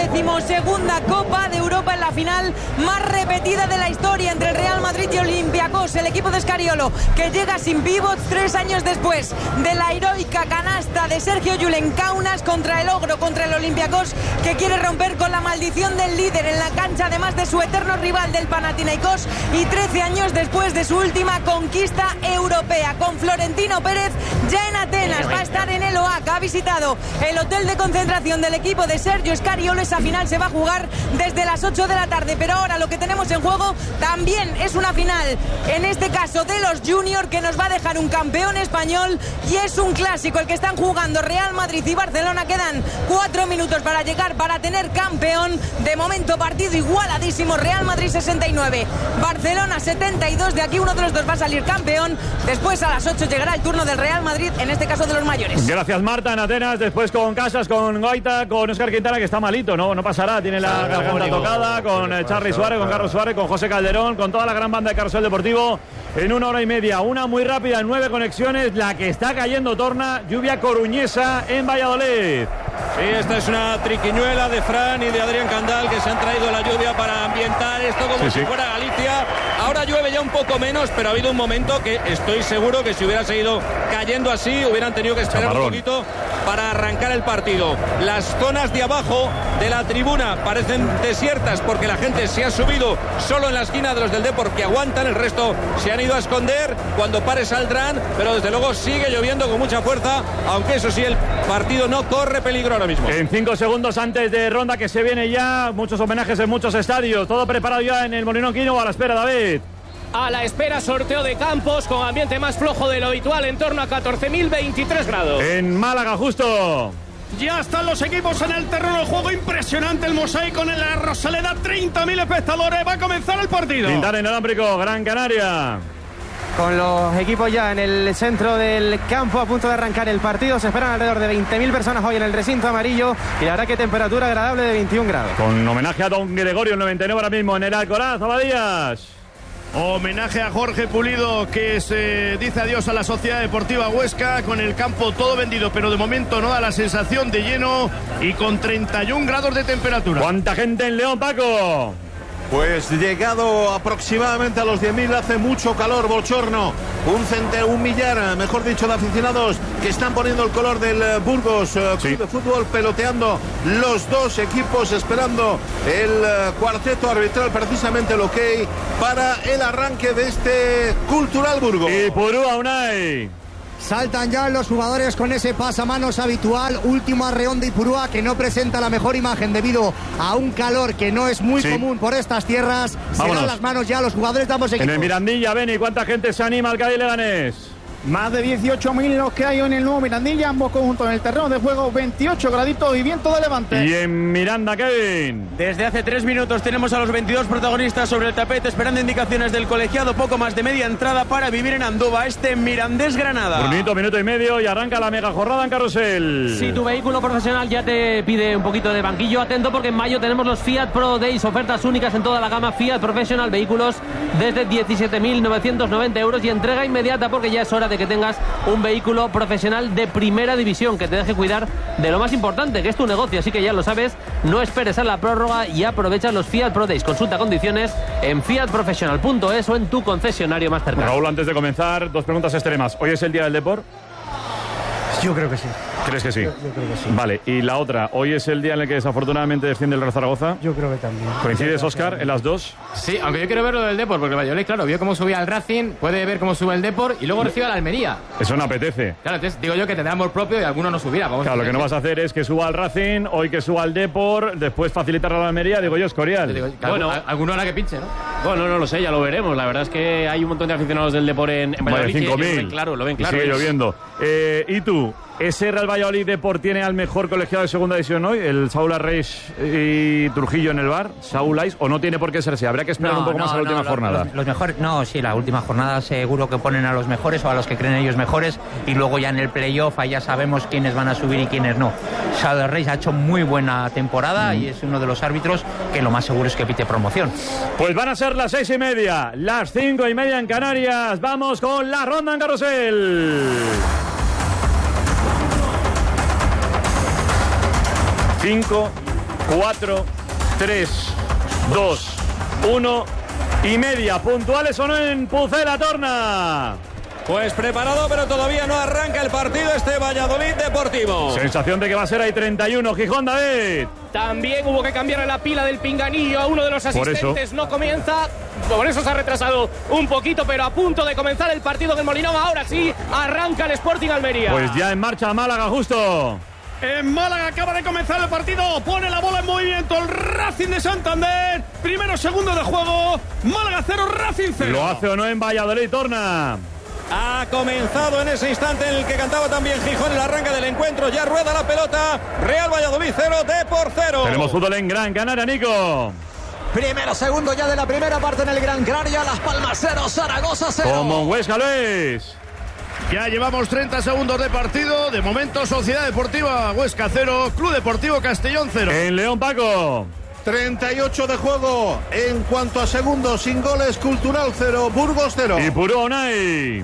12ª Copa de Europa, en la final más repetida de la historia entre el Real Madrid y Olympiacos. El equipo de Scariolo, que llega sin pivots 3 años después de la heroica canasta de Sergio Llull en Kaunas contra el Ogro, contra el Olympiacos, que quiere romper con la maldición del líder en la cancha, además de su eterno rival del Panathinaikos, y 13 años después de su última conquista europea. Con Florentino Pérez ya en Atenas, va a estar en el OAC, ha visitado el hotel de concentración del equipo de Sergio Scariolo. Esa final se va a jugar desde las 8 de la tarde, pero ahora lo que tenemos en juego también es una final, en este caso de los Junior, que nos va a dejar un campeón español, y es un clásico el que están jugando Real Madrid y Barcelona. Quedan 4 minutos para llegar, para tener campeón. De momento partido igualadísimo, Real Madrid 69, Barcelona 72, de aquí uno de los dos va a salir campeón. Después a las 8 llegará el turno del Real Madrid, en este caso de los mayores. Gracias, Marta. En Atenas, después con Casas, con Goita, con Óscar Quintana, que está malito, no pasará, tiene la garganta tocada, con Charly Suárez, con Carlos Suárez, con José Calderón, con toda la gran banda de Carrusel Deportivo. En 1 hora y media, una muy rápida, 9 conexiones, la que está cayendo torna, lluvia coruñesa en Valladolid. Sí, esta es una triquiñuela de Fran y de Adrián Candal, que se han traído la lluvia para ambientar esto como si fuera Galicia. Ahora llueve ya un poco menos, pero ha habido un momento que estoy seguro que si hubiera seguido cayendo así, hubieran tenido que esperar un poquito para arrancar el partido. Las zonas de abajo de la tribuna parecen desiertas porque la gente se ha subido solo en la esquina de los del Depor, que aguantan, el resto se han ido a esconder. Cuando pare saldrán, pero desde luego sigue lloviendo con mucha fuerza, aunque eso sí, el partido no corre peligro ahora mismo. En 5 segundos antes de ronda que se viene ya, muchos homenajes en muchos estadios, todo preparado ya en el Molinón Quino. A la espera, David. A la espera, sorteo de campos con ambiente más flojo de lo habitual, en torno a 14.023 grados. En Málaga, justo. Ya están los equipos en el terreno de juego. Impresionante el mosaico en la Rosaleda. 30.000 espectadores. Va a comenzar el partido. Quintana inalámbrico, Gran Canaria. Con los equipos ya en el centro del campo, a punto de arrancar el partido. Se esperan alrededor de 20.000 personas hoy en el recinto amarillo, y la verdad que temperatura agradable de 21 grados. Con homenaje a Don Gregorio, el 99 ahora mismo en el Alcoraz. Abadías. Homenaje a Jorge Pulido, que se dice adiós a la Sociedad Deportiva Huesca, con el campo todo vendido, pero de momento no da la sensación de lleno, y con 31 grados de temperatura. ¿Cuánta gente en León, Paco? Pues llegado aproximadamente a los 10.000, hace mucho calor, bochorno. Un millar, mejor dicho, de aficionados que están poniendo el color del Burgos Club de Fútbol, peloteando los dos equipos, esperando el cuarteto arbitral, precisamente el ok para el arranque de este Cultural Burgos. Y Purúa, Unai. Saltan ya los jugadores con ese pasamanos habitual. Último arreón de Ipurúa, que no presenta la mejor imagen debido a un calor que no es muy común por estas tierras. Se dan las manos ya los jugadores de ambos equipos. En el Mirandilla, Beni, ¿cuánta gente se anima al Cádiz Leganés? Más de 18.000 los que hay en el nuevo Mirandilla, ambos conjuntos en el terreno de juego, 28 graditos y viento de levante. Y en Miranda, Kevin. Desde hace 3 minutos tenemos a los 22 protagonistas sobre el tapete, esperando indicaciones del colegiado. Poco más de media entrada para vivir en Andúba, este Mirandés Granada. Minuto y medio, y arranca la mega jornada en Carrusel. Si tu vehículo profesional ya te pide un poquito de banquillo, atento, porque en mayo tenemos los Fiat Pro Days, ofertas únicas en toda la gama Fiat Professional, vehículos desde 17.990 euros, y entrega inmediata, porque ya es hora de que tengas un vehículo profesional de primera división, que te deje cuidar de lo más importante, que es tu negocio. Así que ya lo sabes, no esperes a la prórroga y aprovecha los Fiat Pro Days. Consulta condiciones en fiatprofessional.es o en tu concesionario más cercano. Raúl, antes de comenzar, 2 preguntas extremas. ¿Hoy es el día del deporte? Yo creo que sí. ¿Crees que sí? Yo creo que sí. Vale, y la otra, ¿hoy es el día en el que desafortunadamente desciende el Real Zaragoza? Yo creo que también. ¿Coincides, Óscar, en las dos? Sí, aunque yo quiero ver lo del Depor, porque el Valladolid, claro, vio cómo subía el Racing, puede ver cómo sube el Depor y luego recibe a la Almería. Eso no apetece. Claro, entonces digo yo que tendrá amor propio y alguno no subirá. Claro, lo que no vas a hacer es que suba al Racing, hoy que suba al Depor, después facilitar a la Almería, digo yo, Escorial. Bueno, alguno hará que pinche, ¿no? Bueno, no lo sé, ya lo veremos. La verdad es que hay un montón de aficionados del Depor en Valladolid. Vale, 5.000. Lo ven claro. Y sigue lloviendo. ¿Y tú? Manu, ¿ese Real Valladolid Depor tiene al mejor colegiado de segunda división hoy? ¿El Saúl Arreix y Trujillo en el bar? ¿Saúl Ais? ¿O no tiene por qué ser así? Habrá que esperar un poco más a la última jornada. Los mejores, sí, la última jornada seguro que ponen a los mejores o a los que creen ellos mejores, y luego ya en el playoff ahí ya sabemos quiénes van a subir y quiénes no. Saúl Arreix ha hecho muy buena temporada y es uno de los árbitros que lo más seguro es que pite promoción. Pues van a ser las 6:30, las 5:30 en Canarias. Vamos con la ronda en carrusel. 5, 4, 3, 2, 1 y media. ¿Puntuales o no en Pucela Torna? Pues preparado, pero todavía no arranca el partido este Valladolid Deportivo. Sensación de que va a ser ahí 31. Gijón, David. También hubo que cambiar la pila del pinganillo a uno de los asistentes. No comienza, por eso se ha retrasado un poquito, pero a punto de comenzar el partido del Molinón. Ahora sí, arranca el Sporting Almería. Pues ya en marcha Málaga, justo. En Málaga acaba de comenzar el partido, pone la bola en movimiento el Racing de Santander. Primero, segundo de juego, Málaga 0, Racing 0. ¿Lo hace o no en Valladolid, Torna? Ha comenzado en ese instante en el que cantaba también Gijón el arranque del encuentro. Ya rueda la pelota. Real Valladolid 0, Depor 0. Tenemos fútbol en Gran Canaria, Nico. Primero, segundo ya de la primera parte en el Gran Canaria. Las Palmas 0, Zaragoza 0. Como en Huesca, Luis. Ya llevamos 30 segundos de partido. De momento, Sociedad Deportiva Huesca 0, Club Deportivo Castellón 0. En León, Paco. 38 de juego. En cuanto a segundos, sin goles, Cultural 0, Burgos 0. Y Puro Unai.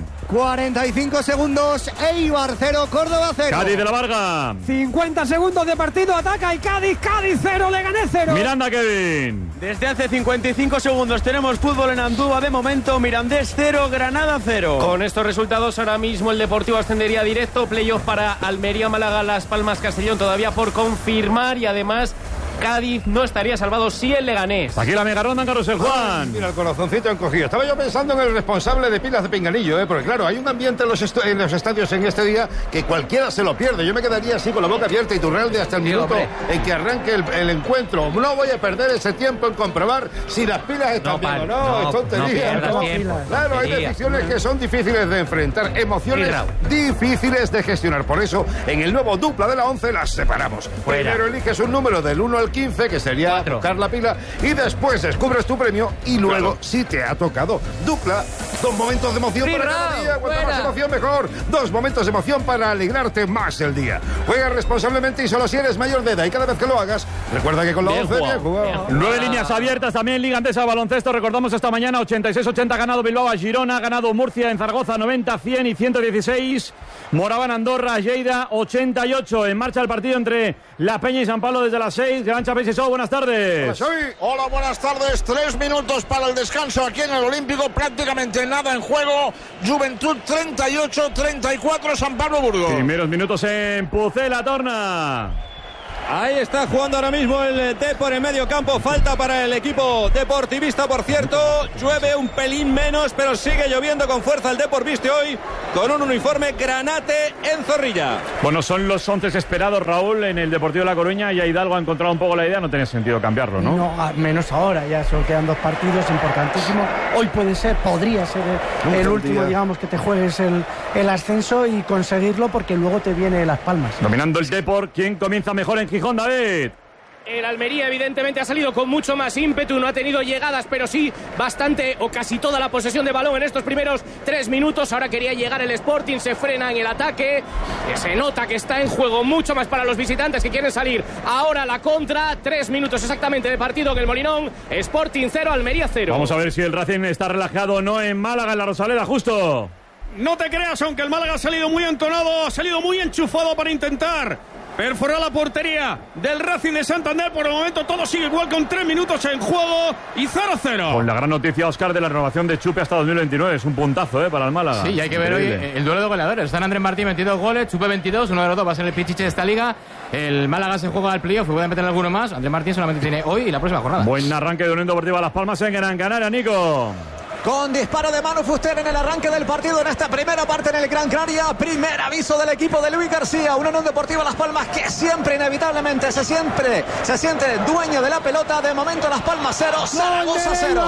45 segundos, Eibar 0, Córdoba 0. Cádiz de la Varga. 50 segundos de partido, ataca el Cádiz 0, Leganés 0. Miranda, Kevin. Desde hace 55 segundos tenemos fútbol en Andúba. De momento, Mirandés 0, Granada 0. Con estos resultados, ahora mismo el Deportivo ascendería directo. Playoff para Almería, Málaga, Las Palmas, Castellón todavía por confirmar. Y además, Cádiz no estaría salvado si el Leganés. Aquí la mega ronda en Carrusel, Juan. Mira, el corazoncito encogido. Estaba yo pensando en el responsable de pilas de pinganillo, porque claro, hay un ambiente en los estadios en este día que cualquiera se lo pierde. Yo me quedaría así con la boca abierta y Turralde hasta el minuto en que arranque el encuentro. No voy a perder ese tiempo en comprobar si las pilas están bien o no. Es tontería. Claro, hay decisiones que son difíciles de enfrentar, emociones difíciles de gestionar. Por eso, en el nuevo dupla de la 11 las separamos. Primero eliges un número del 1 al 15, que sería tocar la pila, y después descubres tu premio y luego, si te ha tocado dupla, 2 momentos de emoción para cada día. Cuanto más emoción, mejor. 2 momentos de emoción para alegrarte más el día. Juega responsablemente y solo si eres mayor de edad, y cada vez que lo hagas, recuerda que con la 11 bien jugado. 9 líneas abiertas también, Liga Andesa de Baloncesto. Recordamos esta mañana 86-80 ha ganado Bilbao a Girona, ha ganado Murcia en Zaragoza 90, 100 y 116. Moraban Andorra, Lleida 88. En marcha el partido entre La Peña y San Pablo desde las 6. Gran Chapés y Show, buenas tardes. Hola, buenas tardes. 3 minutos para el descanso aquí en el Olímpico. Prácticamente nada en juego. Juventud 38, 34 San Pablo Burgos. Primeros minutos en Pucela Torna. Ahí está jugando ahora mismo el Depor en medio campo. Falta para el equipo deportivista, por cierto. Llueve un pelín menos, pero sigue lloviendo con fuerza. El Depor viste hoy con un uniforme granate en Zorrilla. Bueno, son los 11 esperados, Raúl, en el Deportivo de La Coruña. Y Hidalgo ha encontrado un poco la idea. No tenía sentido cambiarlo, ¿no? No, menos ahora. Ya solo quedan 2 partidos importantísimos. Hoy podría ser el último, digamos, que te juegues el ascenso y conseguirlo, porque luego te viene Las Palmas. Dominando el Depor. ¿Quién comienza mejor en Gijón, David? El Almería evidentemente ha salido con mucho más ímpetu, no ha tenido llegadas, pero sí bastante o casi toda la posesión de balón en estos primeros 3 minutos. Ahora quería llegar el Sporting, se frena en el ataque, que se nota que está en juego mucho más para los visitantes que quieren salir. Ahora la contra, 3 minutos exactamente de partido en el Molinón. Sporting 0, Almería 0. Vamos a ver si el Racing está relajado o no en Málaga, en la Rosaleda, justo. No te creas, aunque el Málaga ha salido muy entonado, ha salido muy enchufado para intentar perforó la portería del Racing de Santander. Por el momento todo sigue igual, con 3 minutos en juego y 0-0. Con la gran noticia, Óscar, de la renovación de Chupe hasta 2029. Es un puntazo para el Málaga. Sí, y hay que ver hoy el duelo de goleadores. Están Andrés Martín 22 goles, Chupe 22, uno de los dos va a ser el pichiche de esta liga. El Málaga se juega al playoff y puede meter alguno más. Andrés Martín solamente tiene hoy y la próxima jornada. Buen arranque de Unión Deportiva Las Palmas en Gran Canaria, Nico. Con disparo de Manu Fuster en el arranque del partido en esta primera parte en el Gran Canaria. Primer aviso del equipo de Luis García. Una Unión Deportiva Las Palmas que siempre, inevitablemente, se siente dueño de la pelota. De momento Las Palmas 0, Zaragoza 0.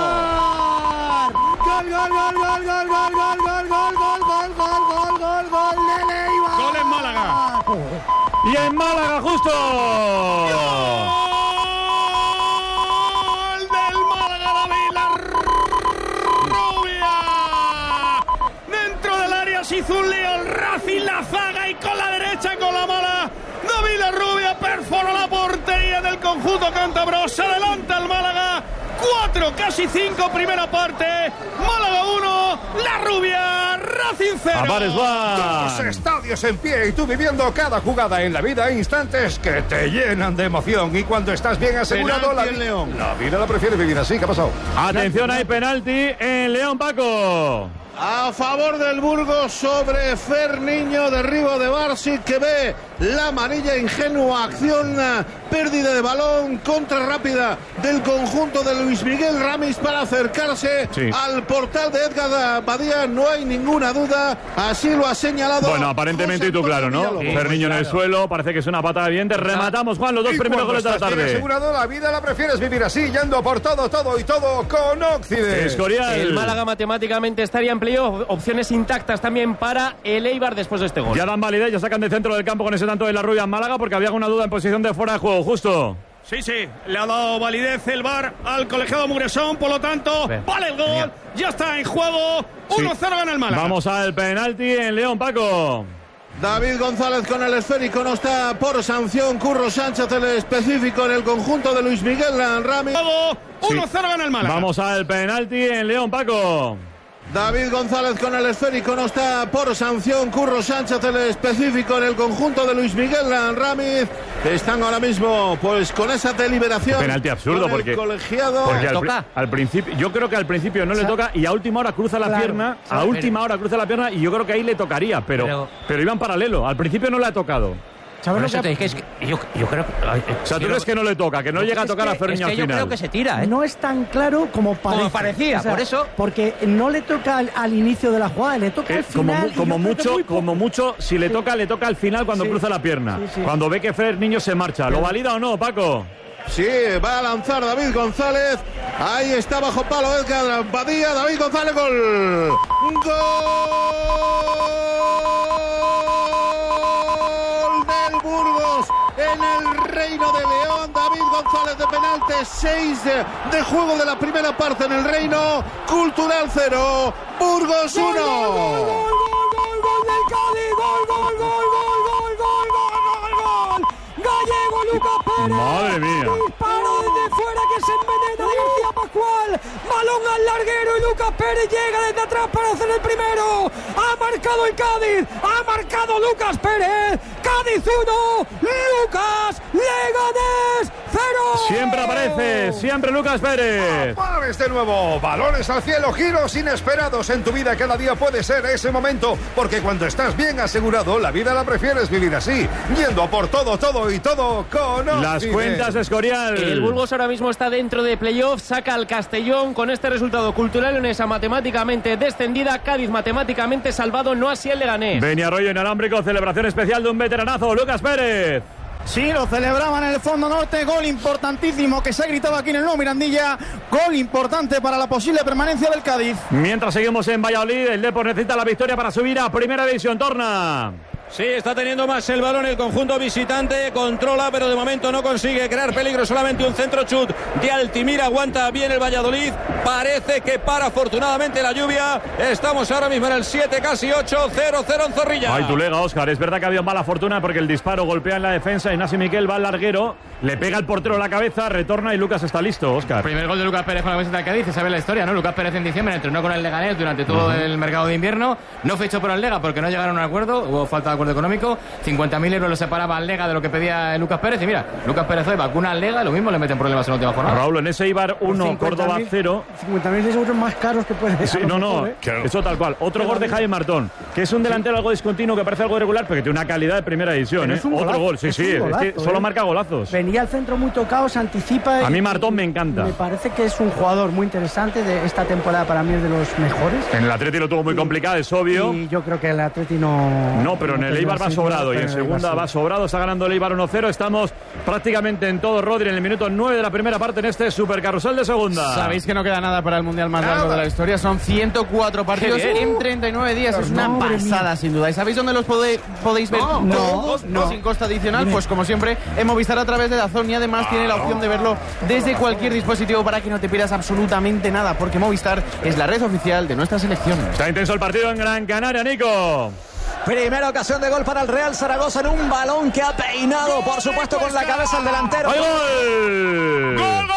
Gol, gol, gol, gol, gol, gol, gol, gol, gol, gol, gol, gol, gol, gol, gol de Leibar. Gol en Málaga. Y en Málaga, justo. ¡Gol del Málaga, David La Rubia! Dentro del área se hizo un lío el Racing, la zaga, y con la derecha, con la mala, David La Rubia perforó la portería del conjunto cántabro. Se adelanta el Málaga. 4, casi 5, primera parte. Málaga 1, La Rubia, Racing 0. Dos estadios en pie y tú viviendo cada jugada en la vida, instantes que te llenan de emoción. Y cuando estás bien asegurado, la vida la prefiere vivir así. ¿Qué ha pasado? Atención, hay penalti en León, Paco. A favor del Burgos sobre Fer Niño, derribo de Barsi, que ve la amarilla, ingenua acción, pérdida de balón, contra rápida del conjunto de Luis Miguel Ramis para acercarse al portal de Edgar Badía. No hay ninguna duda, así lo ha señalado. Bueno, aparentemente y tú claro, ¿no? Fer Niño en el suelo, parece que es una patada de diente. Rematamos, Juan, los dos primeros goles de la tarde. Asegurado, la vida la prefieres vivir así, yendo por todo con Occidente. Escorial. El Málaga matemáticamente estaría en playoff, opciones intactas también para el Eibar después de este gol. Ya dan validez, ya sacan de centro del campo con ese tanto de La Rubia en Málaga, porque había alguna duda en posición de fuera de juego, justo. Sí, le ha dado validez el VAR al colegiado Muresón, por lo tanto, vale el gol, ya está en juego, 1-0 gana el Málaga. Vamos al penalti en León, Paco. David González con el esférico, no está por sanción. Curro Sánchez, el específico en el conjunto de Luis Miguel Ramis. 1-0 gana el Málaga. Vamos al penalti en León, Paco. David González con el esférico, no está por sanción. Curro Sánchez, el específico en el conjunto de Luis Miguel Ramis. Están ahora mismo pues con esa deliberación. Penalti absurdo porque al principio, yo creo que al principio no le toca y a última hora cruza la pierna. A última hora cruza la pierna y yo creo que ahí le tocaría, pero iba en paralelo. Al principio no le ha tocado. ¿Sabes lo que es que yo creo que... O sea, tú crees que no le toca, que no llega a tocar a Fer Niño al final. Yo creo que se tira, ¿eh? No es tan claro como parecía, o sea, por eso. Porque no le toca al inicio de la jugada, le toca al final. Como mucho, si le toca al final cuando cruza la pierna. Cuando ve que Fer Niño se marcha. ¿Lo valida o no, Paco? Sí, va a lanzar David González. Ahí está bajo palo Edgar Badía. David González, gol. ¡Gol del Burgos! En el Reino de León, David González de penalti, 6 de juego de la primera parte en el Reino. Cultural 0, Burgos 1. Gol del Cádiz, gol. Gallego, Lucas Pérez. Madre mía. Disparo desde fuera que se envenena de García Pascual. Balón al larguero y Lucas Pérez llega desde atrás para hacer el primero. Ha marcado el Cádiz. Ha marcado Lucas Pérez. Cádiz 1, Lucas Leganés 0. Siempre aparece, siempre Lucas Pérez. Pares de nuevo, balones al cielo, giros inesperados en tu vida. Cada día puede ser ese momento, porque cuando estás bien asegurado, la vida la prefieres vivir así, yendo por todo con las cuentas de Escorial. El Burgos ahora mismo está dentro de playoff, saca al Castellón con este resultado. Cultural Leonesa matemáticamente descendida, Cádiz matemáticamente salvado, no así el Leganés. Beni Arroyo inalámbrico, celebración especial de un veteranazo, Lucas Pérez. Sí, lo celebraban en el fondo norte, gol importantísimo que se ha gritado aquí en el nuevo Mirandilla, gol importante para la posible permanencia del Cádiz. Mientras seguimos en Valladolid, el Depor necesita la victoria para subir a Primera División. Torna. Sí, está teniendo más el balón el conjunto visitante, controla, pero de momento no consigue crear peligro, solamente un centro chut de Altimira, aguanta bien el Valladolid, parece que para afortunadamente la lluvia. Estamos ahora mismo en el 7, casi 8, 0-0 en Zorrilla. Ay, tu lega, Óscar, es verdad que ha habido mala fortuna porque el disparo golpea en la defensa, Ignasi Miquel va al larguero, le pega al portero en la cabeza, retorna y Lucas está listo, Óscar. Primer gol de Lucas Pérez con la camiseta del Cádiz, se sabe la historia, ¿no? Lucas Pérez en diciembre entrenó con el Leganés durante todo el mercado de invierno, no fichó por el Lega porque no llegaron a un acuerdo, hubo falta de acuerdo económico, 50.000 euros lo separaba al Lega de lo que pedía Lucas Pérez, y mira, Lucas Pérez hoy vacuna al Lega, lo mismo le meten problemas en la última jornada. Raúl, en ese Eibar 1, Córdoba 0. 50.000 euros más caros que puede. Sí, no, claro. Eso tal cual. Otro gol de Jaime Martón, que es un delantero algo discontinuo, que parece algo irregular, pero que tiene una calidad de primera división. Otro golazo, gol, sí, es que solo marca golazos. Venía al centro muy tocado, se anticipa. A mí Martón me encanta. Me parece que es un jugador muy interesante de esta temporada, para mí es de los mejores. En el Atleti lo tuvo muy complicado, es obvio. Y yo creo que el Atleti no. No, pero en el Eibar va sobrado y en segunda va sobrado. Está ganando el Eibar 1-0. Estamos prácticamente en todo, Rodri, en el minuto 9 de la primera parte en este supercarrusel de segunda. Sabéis que no queda nada para el mundial más largo de la historia. Son 104 partidos en 39 días. Es una pasada, sin duda. ¿Y sabéis dónde los podéis ver? No, sin costa adicional. Pues como siempre, en Movistar a través de DAZN, y además tiene la opción de verlo desde cualquier dispositivo para que no te pierdas absolutamente nada, porque Movistar es la red oficial de nuestra selección. Está intenso el partido en Gran Canaria, Nico. Primera ocasión de gol para el Real Zaragoza en un balón que ha peinado, por supuesto, con la cabeza el delantero. ¡Hay ¡Gol! gol! ¡Gol!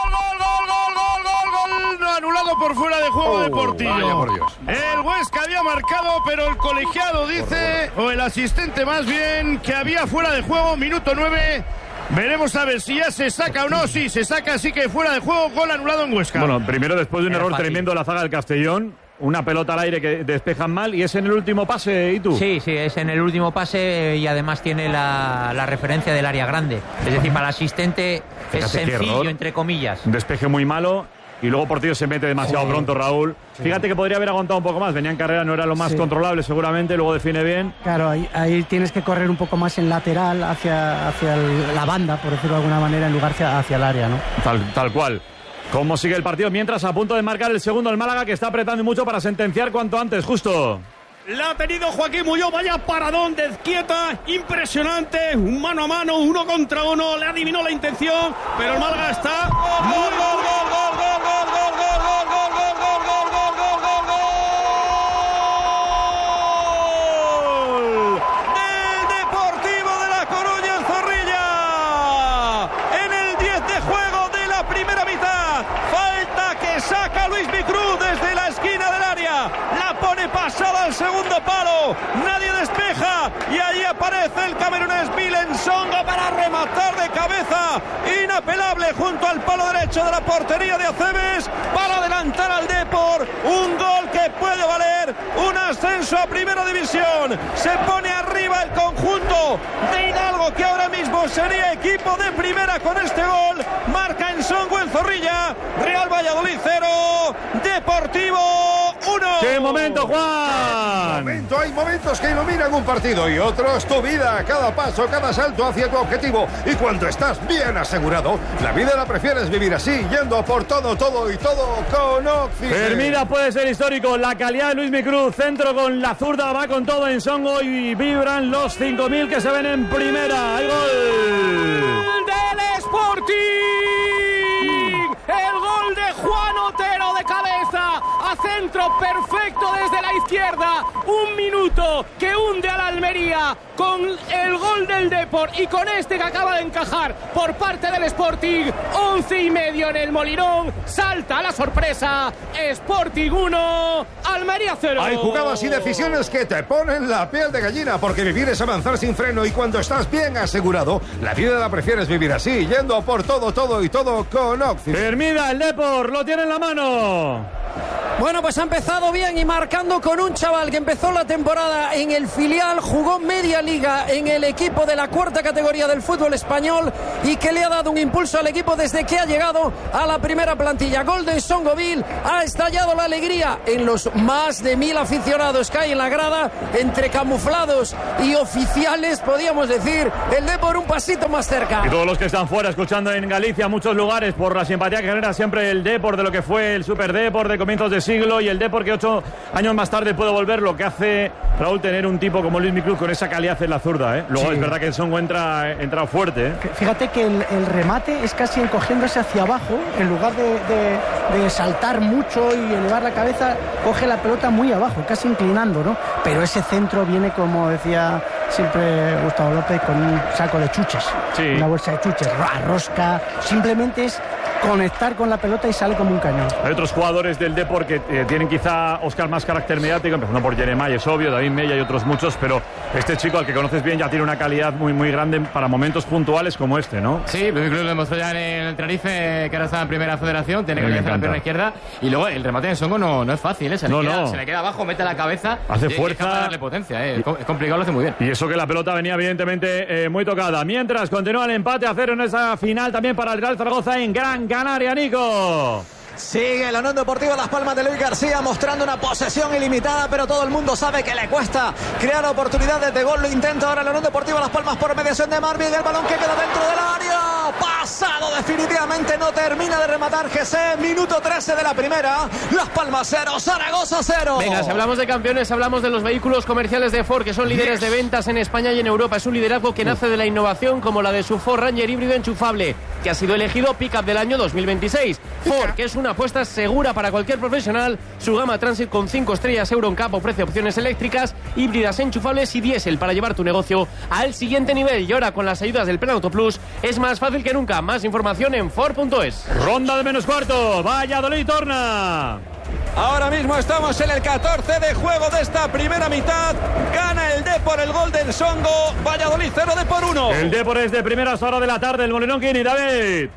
Anulado por fuera de juego de Portillo. Vaya por Dios. El Huesca había marcado, pero el colegiado dice, o el asistente más bien, que había fuera de juego, minuto 9. Veremos a ver si ya se saca o no. Sí, se saca, así que fuera de juego, gol anulado en Huesca. Bueno, primero después de un error tremendo de la zaga del Castellón, una pelota al aire que despejan mal y es en el último pase, ¿y tú? Sí, es en el último pase y además tiene la referencia del área grande. Es decir, para el asistente es sencillo, entre comillas. Un despeje muy malo. Y luego Portillo se mete demasiado pronto, Raúl. Fíjate que podría haber aguantado un poco más. Venía en carrera, no era lo más controlable seguramente. Luego define bien. Claro, ahí tienes que correr un poco más en lateral hacia la banda, por decirlo de alguna manera, en lugar hacia el área, ¿no? Tal cual. ¿Cómo sigue el partido? Mientras a punto de marcar el segundo el Málaga, que está apretando mucho para sentenciar cuanto antes, justo. La ha tenido Joaquín Muñoz, vaya paradón de Ezquieta, impresionante, un mano a mano, 1 contra 1, le adivinó la intención, pero el Málaga está... Pasada al segundo palo, nadie despeja y ahí aparece el camerunés Milen Songo para rematar de cabeza, inapelable junto al palo derecho de la portería de Acebes para adelantar al Depor, un gol que puede valer un ascenso a primera división. Se pone arriba el conjunto de Hidalgo, que ahora mismo sería equipo de primera con este gol. Marca en Songo en Zorrilla, Real Valladolid 0, Deportivo 1. ¡Qué momento, Juan! Hay momentos que iluminan un partido y otros tu vida, cada paso, cada salto hacia tu objetivo. Y cuando estás bien asegurado, la vida la prefieres vivir así, yendo por todo y todo con Oxy. Hermida puede ser histórico, la calidad de Luismi Cruz, centro con la zurda, va con todo en Songo y vibran los 5.000 que se ven en primera. ¡Hay gol! ¡Del Sporting! El gol de Juan Otero de cabeza a centro perfecto desde la izquierda. Un minuto que hunde a la Almería con el gol del Depor y con este que acaba de encajar por parte del Sporting. 11:30 en el Molinón. Salta la sorpresa. Sporting 1, Almería 0. Hay jugadas y decisiones que te ponen la piel de gallina, porque vivir es avanzar sin freno y cuando estás bien asegurado, la vida la prefieres vivir así, yendo por todo y todo con Oxy. Hermida, el Depor, lo tiene en la mano. Bueno, pues ha empezado bien y marcando con un chaval que empezó la temporada en el filial, jugó media liga en el equipo de la 4ª categoría del fútbol español y que le ha dado un impulso al equipo desde que ha llegado a la primera plantilla. Gol de Songoville, ha estallado la alegría en los más de 1.000 aficionados que hay en la grada, entre camuflados y oficiales, podríamos decir, el Depor un pasito más cerca. Y todos los que están fuera escuchando en Galicia, muchos lugares, por la simpatía que genera siempre el Depor de lo que fue el Super Depor de comienzos de siglo, y el Depor que 8 años más tarde puede volver, lo que hace, Raúl, tener un tipo como Luismi Cruz con esa calidad en la zurda, ¿eh? Luego es verdad que el Songo entra fuerte, ¿eh? Fíjate que el remate es casi encogiéndose hacia abajo, en lugar de saltar mucho y elevar la cabeza, coge la pelota muy abajo, casi inclinando, ¿no? Pero ese centro viene, como decía siempre Gustavo López, con un saco de chuches, una bolsa de chuches, rosca, simplemente es conectar con la pelota y sale como un cañón. Hay otros jugadores del Depor que tienen quizá, Óscar, más carácter mediático, empezando por Jeremai, es obvio, David Mella y otros muchos, pero este chico, al que conoces bien, ya tiene una calidad muy grande para momentos puntuales como este, ¿no? Sí, lo incluso lo demostró ya en el Tenerife, que ahora está en primera federación, tiene que hacer la pierna izquierda, y luego el remate de Songo no es fácil, ¿eh? Se le queda abajo, mete la cabeza, hace fuerza, para darle potencia, es complicado, lo hace muy bien. Y eso que la pelota venía evidentemente muy tocada. Mientras continúa el empate a 0 en esa final también para el Real Zaragoza en Gran Canaria, Nico. Sigue la Unión Deportiva Las Palmas de Luis García mostrando una posesión ilimitada, pero todo el mundo sabe que le cuesta crear oportunidades de gol. Lo intenta ahora la Unión Deportiva Las Palmas por mediación de Marvin. El balón que queda dentro del área. Pasado definitivamente, no termina de rematar Jesse. Minuto 13 de la primera. Las Palmas 0, Zaragoza 0. Venga, si hablamos de campeones, hablamos de los vehículos comerciales de Ford, que son líderes de ventas en España y en Europa. Es un liderazgo que nace de la innovación, como la de su Ford Ranger híbrido enchufable, que ha sido elegido Pickup del año 2026. Ford, que es una apuesta segura para cualquier profesional. Su gama Transit con 5 estrellas EuroNCAP ofrece opciones eléctricas, híbridas enchufables y diésel para llevar tu negocio al siguiente nivel. Y ahora, con las ayudas del Plan Auto Plus, es más fácil que nunca. Más información en Ford.es. Ronda de menos cuarto. Valladolid torna. Ahora mismo estamos en el 14 de juego de esta primera mitad. Gana el Depor el gol del Songo. Valladolid 0, Depor 1. El Depor es de primeras horas de la tarde. El Molinón, Kini, David.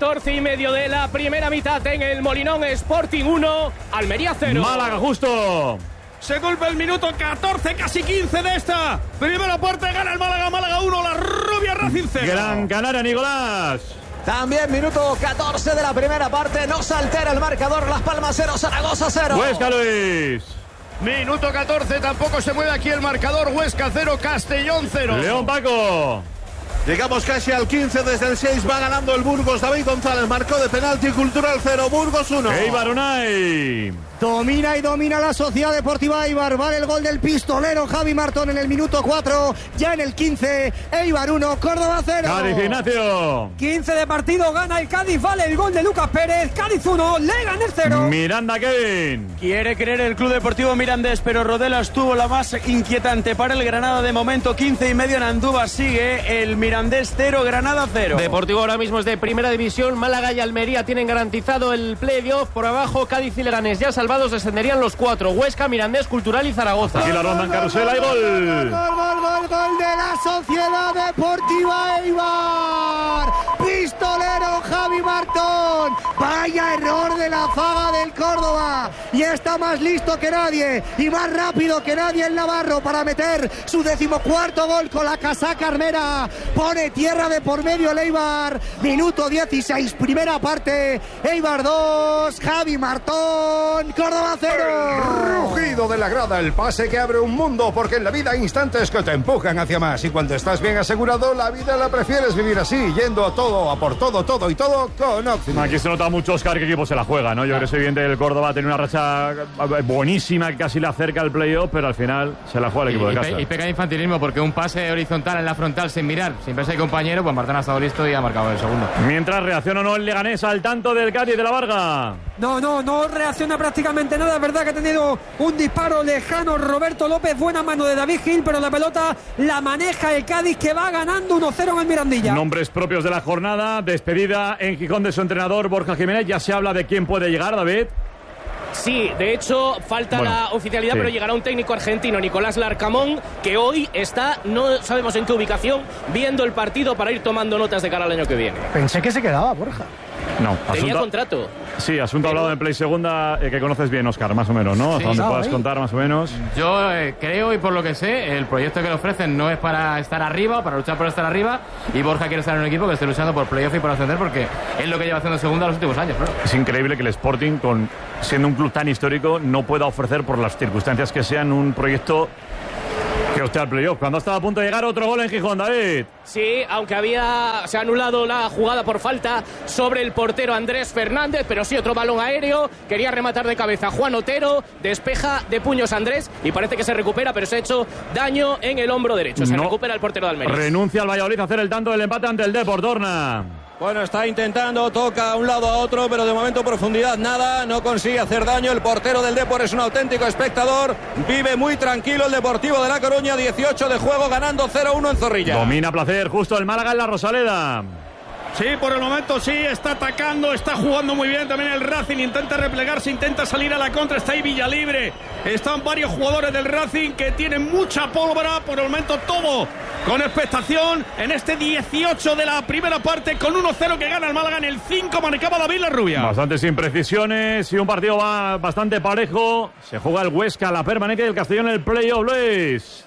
14:30 de la primera mitad en el Molinón. Sporting 1, Almería 0. Málaga justo. Se golpea el minuto 14, casi 15 de esta primera parte. Gana el Málaga, Málaga 1, la Rubia Racing 0. Gran Canaria, Nicolás. También minuto 14 de la primera parte. No se altera el marcador. Las Palmas 0, Zaragoza 0. Huesca, Luis. Minuto 14, tampoco se mueve aquí el marcador. Huesca 0, Castellón 0. León, Paco. Llegamos casi al 15, desde el 6 va ganando el Burgos. David González marcó de penalti. Cultural 0, Burgos 1. Eibar Unai. Domina y domina la Sociedad Deportiva Eibar. Vale el gol del pistolero Javi Martón en el minuto 4. Ya en el 15, Eibar 1, Córdoba 0. Cádiz, Ignacio. 15 de partido, gana el Cádiz. Vale el gol de Lucas Pérez. Cádiz 1, Leganés 0. Miranda, Kevin. Quiere creer el Club Deportivo Mirandés, pero Rodelas tuvo la más inquietante para el Granada de momento. 15:30 en Andújar. Sigue el Mirandés 0, Granada 0. Deportivo ahora mismo es de primera división. Málaga y Almería tienen garantizado el playoff. Por abajo, Cádiz y Leganés ya salvados, descenderían los 4. Huesca, Mirandés, Cultural y Zaragoza. Aquí la ronda en carrusel, hay gol. Gol de la Sociedad Deportiva Eibar. Pistolero Javi Martón. Vaya error de la zaga del Córdoba. Y está más listo que nadie y más rápido que nadie el navarro para meter su 14º gol con la casaca armera. Pone tierra de por medio el Eibar. Minuto 16, primera parte. Eibar 2, Javi Martón, Córdoba 0. Rugido de la grada, el pase que abre un mundo, porque en la vida hay instantes que te empujan hacia más. Y cuando estás bien asegurado, la vida la prefieres vivir así, yendo a todo, a por todo, todo y todo con Optima. Aquí se nota mucho, Oscar, qué equipo se la juega, ¿no? Yo creo que es evidente que el Córdoba tiene una racha buenísima que casi le acerca al playoff, pero al final se la juega el equipo de casa. Y peca de infantilismo, porque un pase horizontal en la frontal sin mirar, sin verse compañero, pues Martón ha estado listo y ha marcado el segundo. Mientras reacciona o no el Leganés al tanto del Cádiz de la Varga. No reacciona prácticamente nada. Es verdad que ha tenido un disparo lejano Roberto López, buena mano de David Gil, pero la pelota la maneja el Cádiz, que va ganando 1-0 en el Mirandilla. Nombres propios de la jornada, despedida en Gijón de su entrenador Borja Jiménez. Ya se habla de quién puede llegar, David. Sí, de hecho falta la oficialidad, sí. Pero llegará un técnico argentino, Nicolás Larcamón, que hoy está, no sabemos en qué ubicación, viendo el partido para ir tomando notas de cara al año que viene. Pensé que se quedaba, Borja. No, tenía contrato. Sí, asunto hablado en Play Segunda, que conoces bien, Oscar, más o menos, ¿no? Sí, donde puedas contar más o menos. Yo creo, y por lo que sé, el proyecto que le ofrecen no es para estar arriba, para luchar por estar arriba, y Borja quiere estar en un equipo que esté luchando por playoff y por ascender, porque es lo que lleva haciendo Segunda los últimos años, claro. Es increíble que el Sporting, siendo un club tan histórico, no pueda ofrecer, por las circunstancias que sean, un proyecto que usted al playoff. Cuando estaba a punto de llegar otro gol en Gijón, David. Sí, aunque se ha anulado la jugada por falta sobre el portero Andrés Fernández, pero sí otro balón aéreo. Quería rematar de cabeza Juan Otero, despeja de puños Andrés y parece que se recupera, pero se ha hecho daño en el hombro derecho. Se recupera el portero de Almería. Renuncia al Valladolid a hacer el tanto del empate ante el Depor, Dorna. Bueno, está intentando, toca a un lado a otro, pero de momento profundidad nada, no consigue hacer daño. El portero del Depor es un auténtico espectador, vive muy tranquilo el Deportivo de La Coruña, 18 de juego, ganando 0-1 en Zorrilla. Domina placer, justo el Málaga en la Rosaleda. Sí, por el momento sí, está atacando, está jugando muy bien también el Racing, intenta replegarse, intenta salir a la contra, está ahí Villalibre, están varios jugadores del Racing que tienen mucha pólvora, por el momento todo con expectación en este 18 de la primera parte, con 1-0 que gana el Málaga. En el 5 marcaba David La Rubia. Bastantes imprecisiones y un partido va bastante parejo. Se juega el Huesca, la permanencia del Castellón en el playoff, Luis.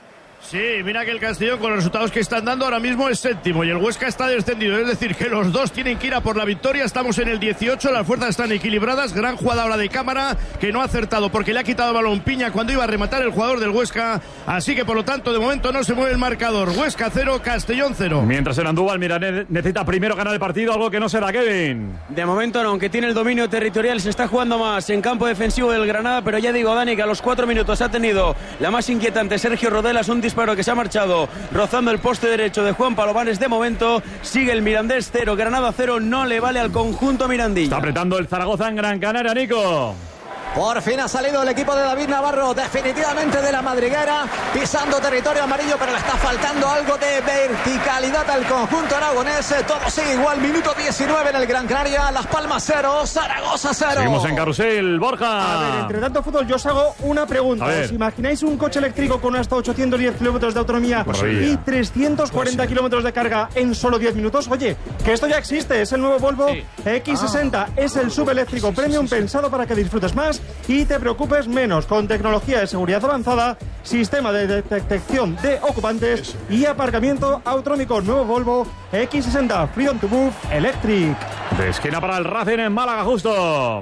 Sí, mira que el Castellón, con los resultados que están dando, ahora mismo es séptimo y el Huesca está descendido. Es decir, que los dos tienen que ir a por la victoria. Estamos en el 18, las fuerzas están equilibradas. Gran jugada ahora de Cámara, que no ha acertado porque le ha quitado el balón Piña cuando iba a rematar el jugador del Huesca. Así que, por lo tanto, de momento no se mueve el marcador. Huesca 0, Castellón 0. Mientras en Andúbal, Miranés necesita primero ganar el partido, algo que no se da, Kevin. De momento no, aunque tiene el dominio territorial, se está jugando más en campo defensivo del Granada, pero ya digo, Dani, que a los 4 minutos ha tenido la más inquietante Sergio Rodelas, un disparo que se ha marchado rozando el poste derecho de Juan Palomares. De momento sigue el Mirandés 0, Granada 0, no le vale al conjunto mirandilla. Está apretando el Zaragoza en Gran Canaria, Nico. Por fin ha salido el equipo de David Navarro definitivamente de la madriguera, pisando territorio amarillo, pero le está faltando algo de verticalidad al conjunto aragonés. Todo sigue igual, minuto 19 en el Gran Canaria, Las Palmas 0, Zaragoza 0. Seguimos en carrusel, Borja. A ver, entre tanto fútbol, yo os hago una pregunta. ¿Os imagináis un coche eléctrico con hasta 810 kilómetros de autonomía y 340 kilómetros de carga en solo 10 minutos? Oye, que esto ya existe, es el nuevo Volvo X60, es el subeléctrico premium pensado para que disfrutes más y te preocupes menos, con tecnología de seguridad avanzada, sistema de detección de ocupantes y aparcamiento autonómico. Nuevo Volvo X60 Freedom to Move Electric. De esquina para el Racing en Málaga, justo.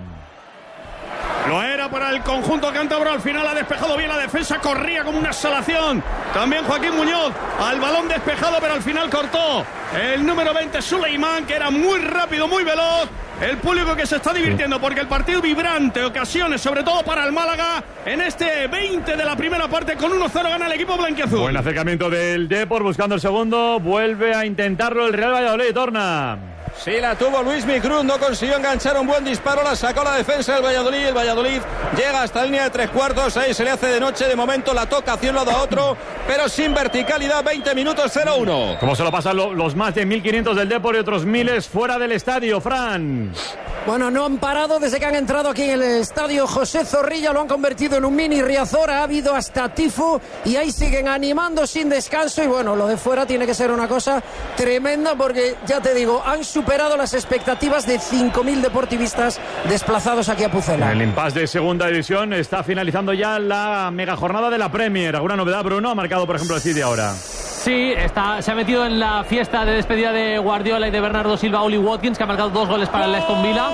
Lo era para el conjunto cántabro, al final ha despejado bien la defensa, corría como una salación. También Joaquín Muñoz al balón despejado, pero al final cortó el número 20, Suleimán, que era muy rápido, muy veloz. El público que se está divirtiendo porque el partido vibrante, ocasiones, sobre todo para el Málaga, en este 20 de la primera parte, con 1-0 gana el equipo blanquiazul. Buen acercamiento del Depor buscando el segundo, vuelve a intentarlo el Real Valladolid, torna. Sí, la tuvo Luis Micruz, no consiguió enganchar un buen disparo, la sacó la defensa del Valladolid. El Valladolid llega hasta la línea de 3/4, ahí se le hace de noche, de momento la toca hacia un lado a otro, pero sin verticalidad. 20 minutos, 0-1. ¿Cómo se lo pasan los más de 1.500 del Depor y otros miles fuera del estadio, Fran? Bueno, no han parado desde que han entrado aquí en el estadio José Zorrilla, lo han convertido en un mini Riazor, ha habido hasta tifo y ahí siguen animando sin descanso. Y bueno, lo de fuera tiene que ser una cosa tremenda porque, ya te digo, han superado las expectativas de 5.000 deportivistas desplazados aquí a Pucela. El impasse de segunda división está finalizando ya la mega jornada de la Premier. ¿Alguna novedad, Bruno? Ha marcado, por ejemplo, el City ahora. Sí, se ha metido en la fiesta de despedida de Guardiola y de Bernardo Silva Oli Watkins, que ha marcado 2 goles para el Aston Villa.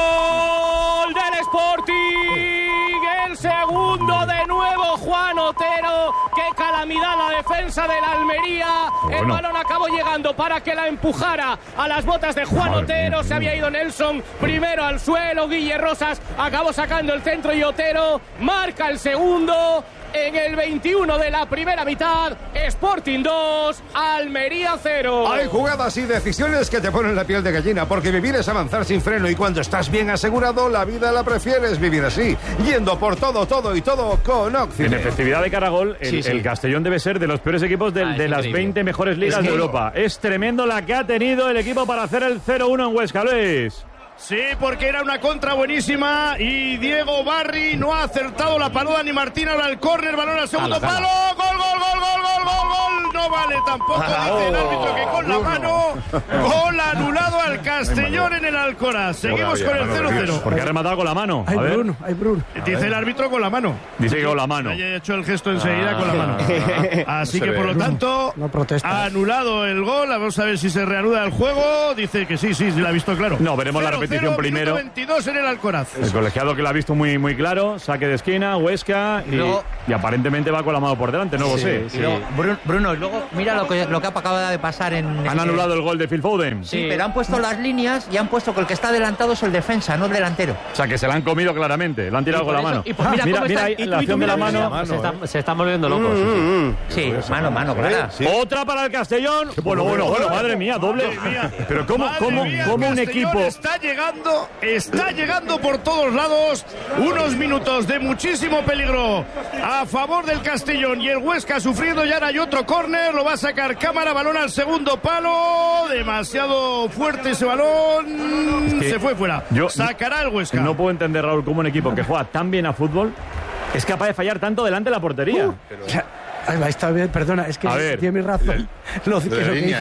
¡Gol del Sporting! El segundo de nuevo, Juan Otero. ¡Qué calamidad la defensa de la Almería! El balón acabó llegando para que la empujara a las botas de Juan Otero. Se había ido Nelson primero al suelo. Guille Rosas acabó sacando el centro y Otero marca el segundo. En el 21 de la primera mitad, Sporting 2, Almería 0. Hay jugadas y decisiones que te ponen la piel de gallina, porque vivir es avanzar sin freno y cuando estás bien asegurado, la vida la prefieres vivir así, yendo por todo con Occident. En efectividad de cara a gol, el Castellón debe ser de los peores equipos de las 20 mejores ligas de Europa. Es tremendo la que ha tenido el equipo para hacer el 0-1 en Huesca, Luis. Sí, porque era una contra buenísima y Diego Barri no ha acertado la paluda ni Martín. Ahora el córner, balón al segundo palo. Gol. No vale tampoco, dice el árbitro que con la mano. Gol anulado al Castellón en el Alcoraz. Seguimos con el 0-0. Porque ha rematado con la mano. Hay Bruno. Dice el árbitro con la mano. Dice que con la mano. Haya hecho el gesto enseguida con la mano. Así que por lo tanto, ha anulado el gol. Vamos a ver si se reanuda el juego. Dice que sí, lo ha visto claro. No, veremos la repetición primero. 22 en el Alcoraz. El colegiado que lo ha visto muy, muy claro. Saque de esquina, Huesca y aparentemente va con la mano por delante. No lo sé. Sí. Bruno, y luego mira lo que acaba de pasar en... Han anulado el gol de Phil Foden. Sí, pero han puesto las líneas y han puesto que el que está adelantado es el defensa, no el delantero. O sea, que se la han comido claramente. Le han tirado con la mano. Mira ahí la acción de la mano. Se están volviendo locos. Sí, mano, clara. Otra para el Castellón. Bueno, madre mía, doble. Pero ¿cómo un equipo... Está llegando por todos lados. Unos minutos de muchísimo peligro a favor del Castellón y el Huesca sufriendo. Y ahora hay otro córner, lo va a sacar Cámara, balón al segundo palo, demasiado fuerte ese balón, se fue fuera. Sacará el Huesca. No puedo entender, Raúl, cómo un equipo que juega tan bien a fútbol es capaz de fallar tanto delante de la portería. Está bien, perdona, es que tiene razón. Lo que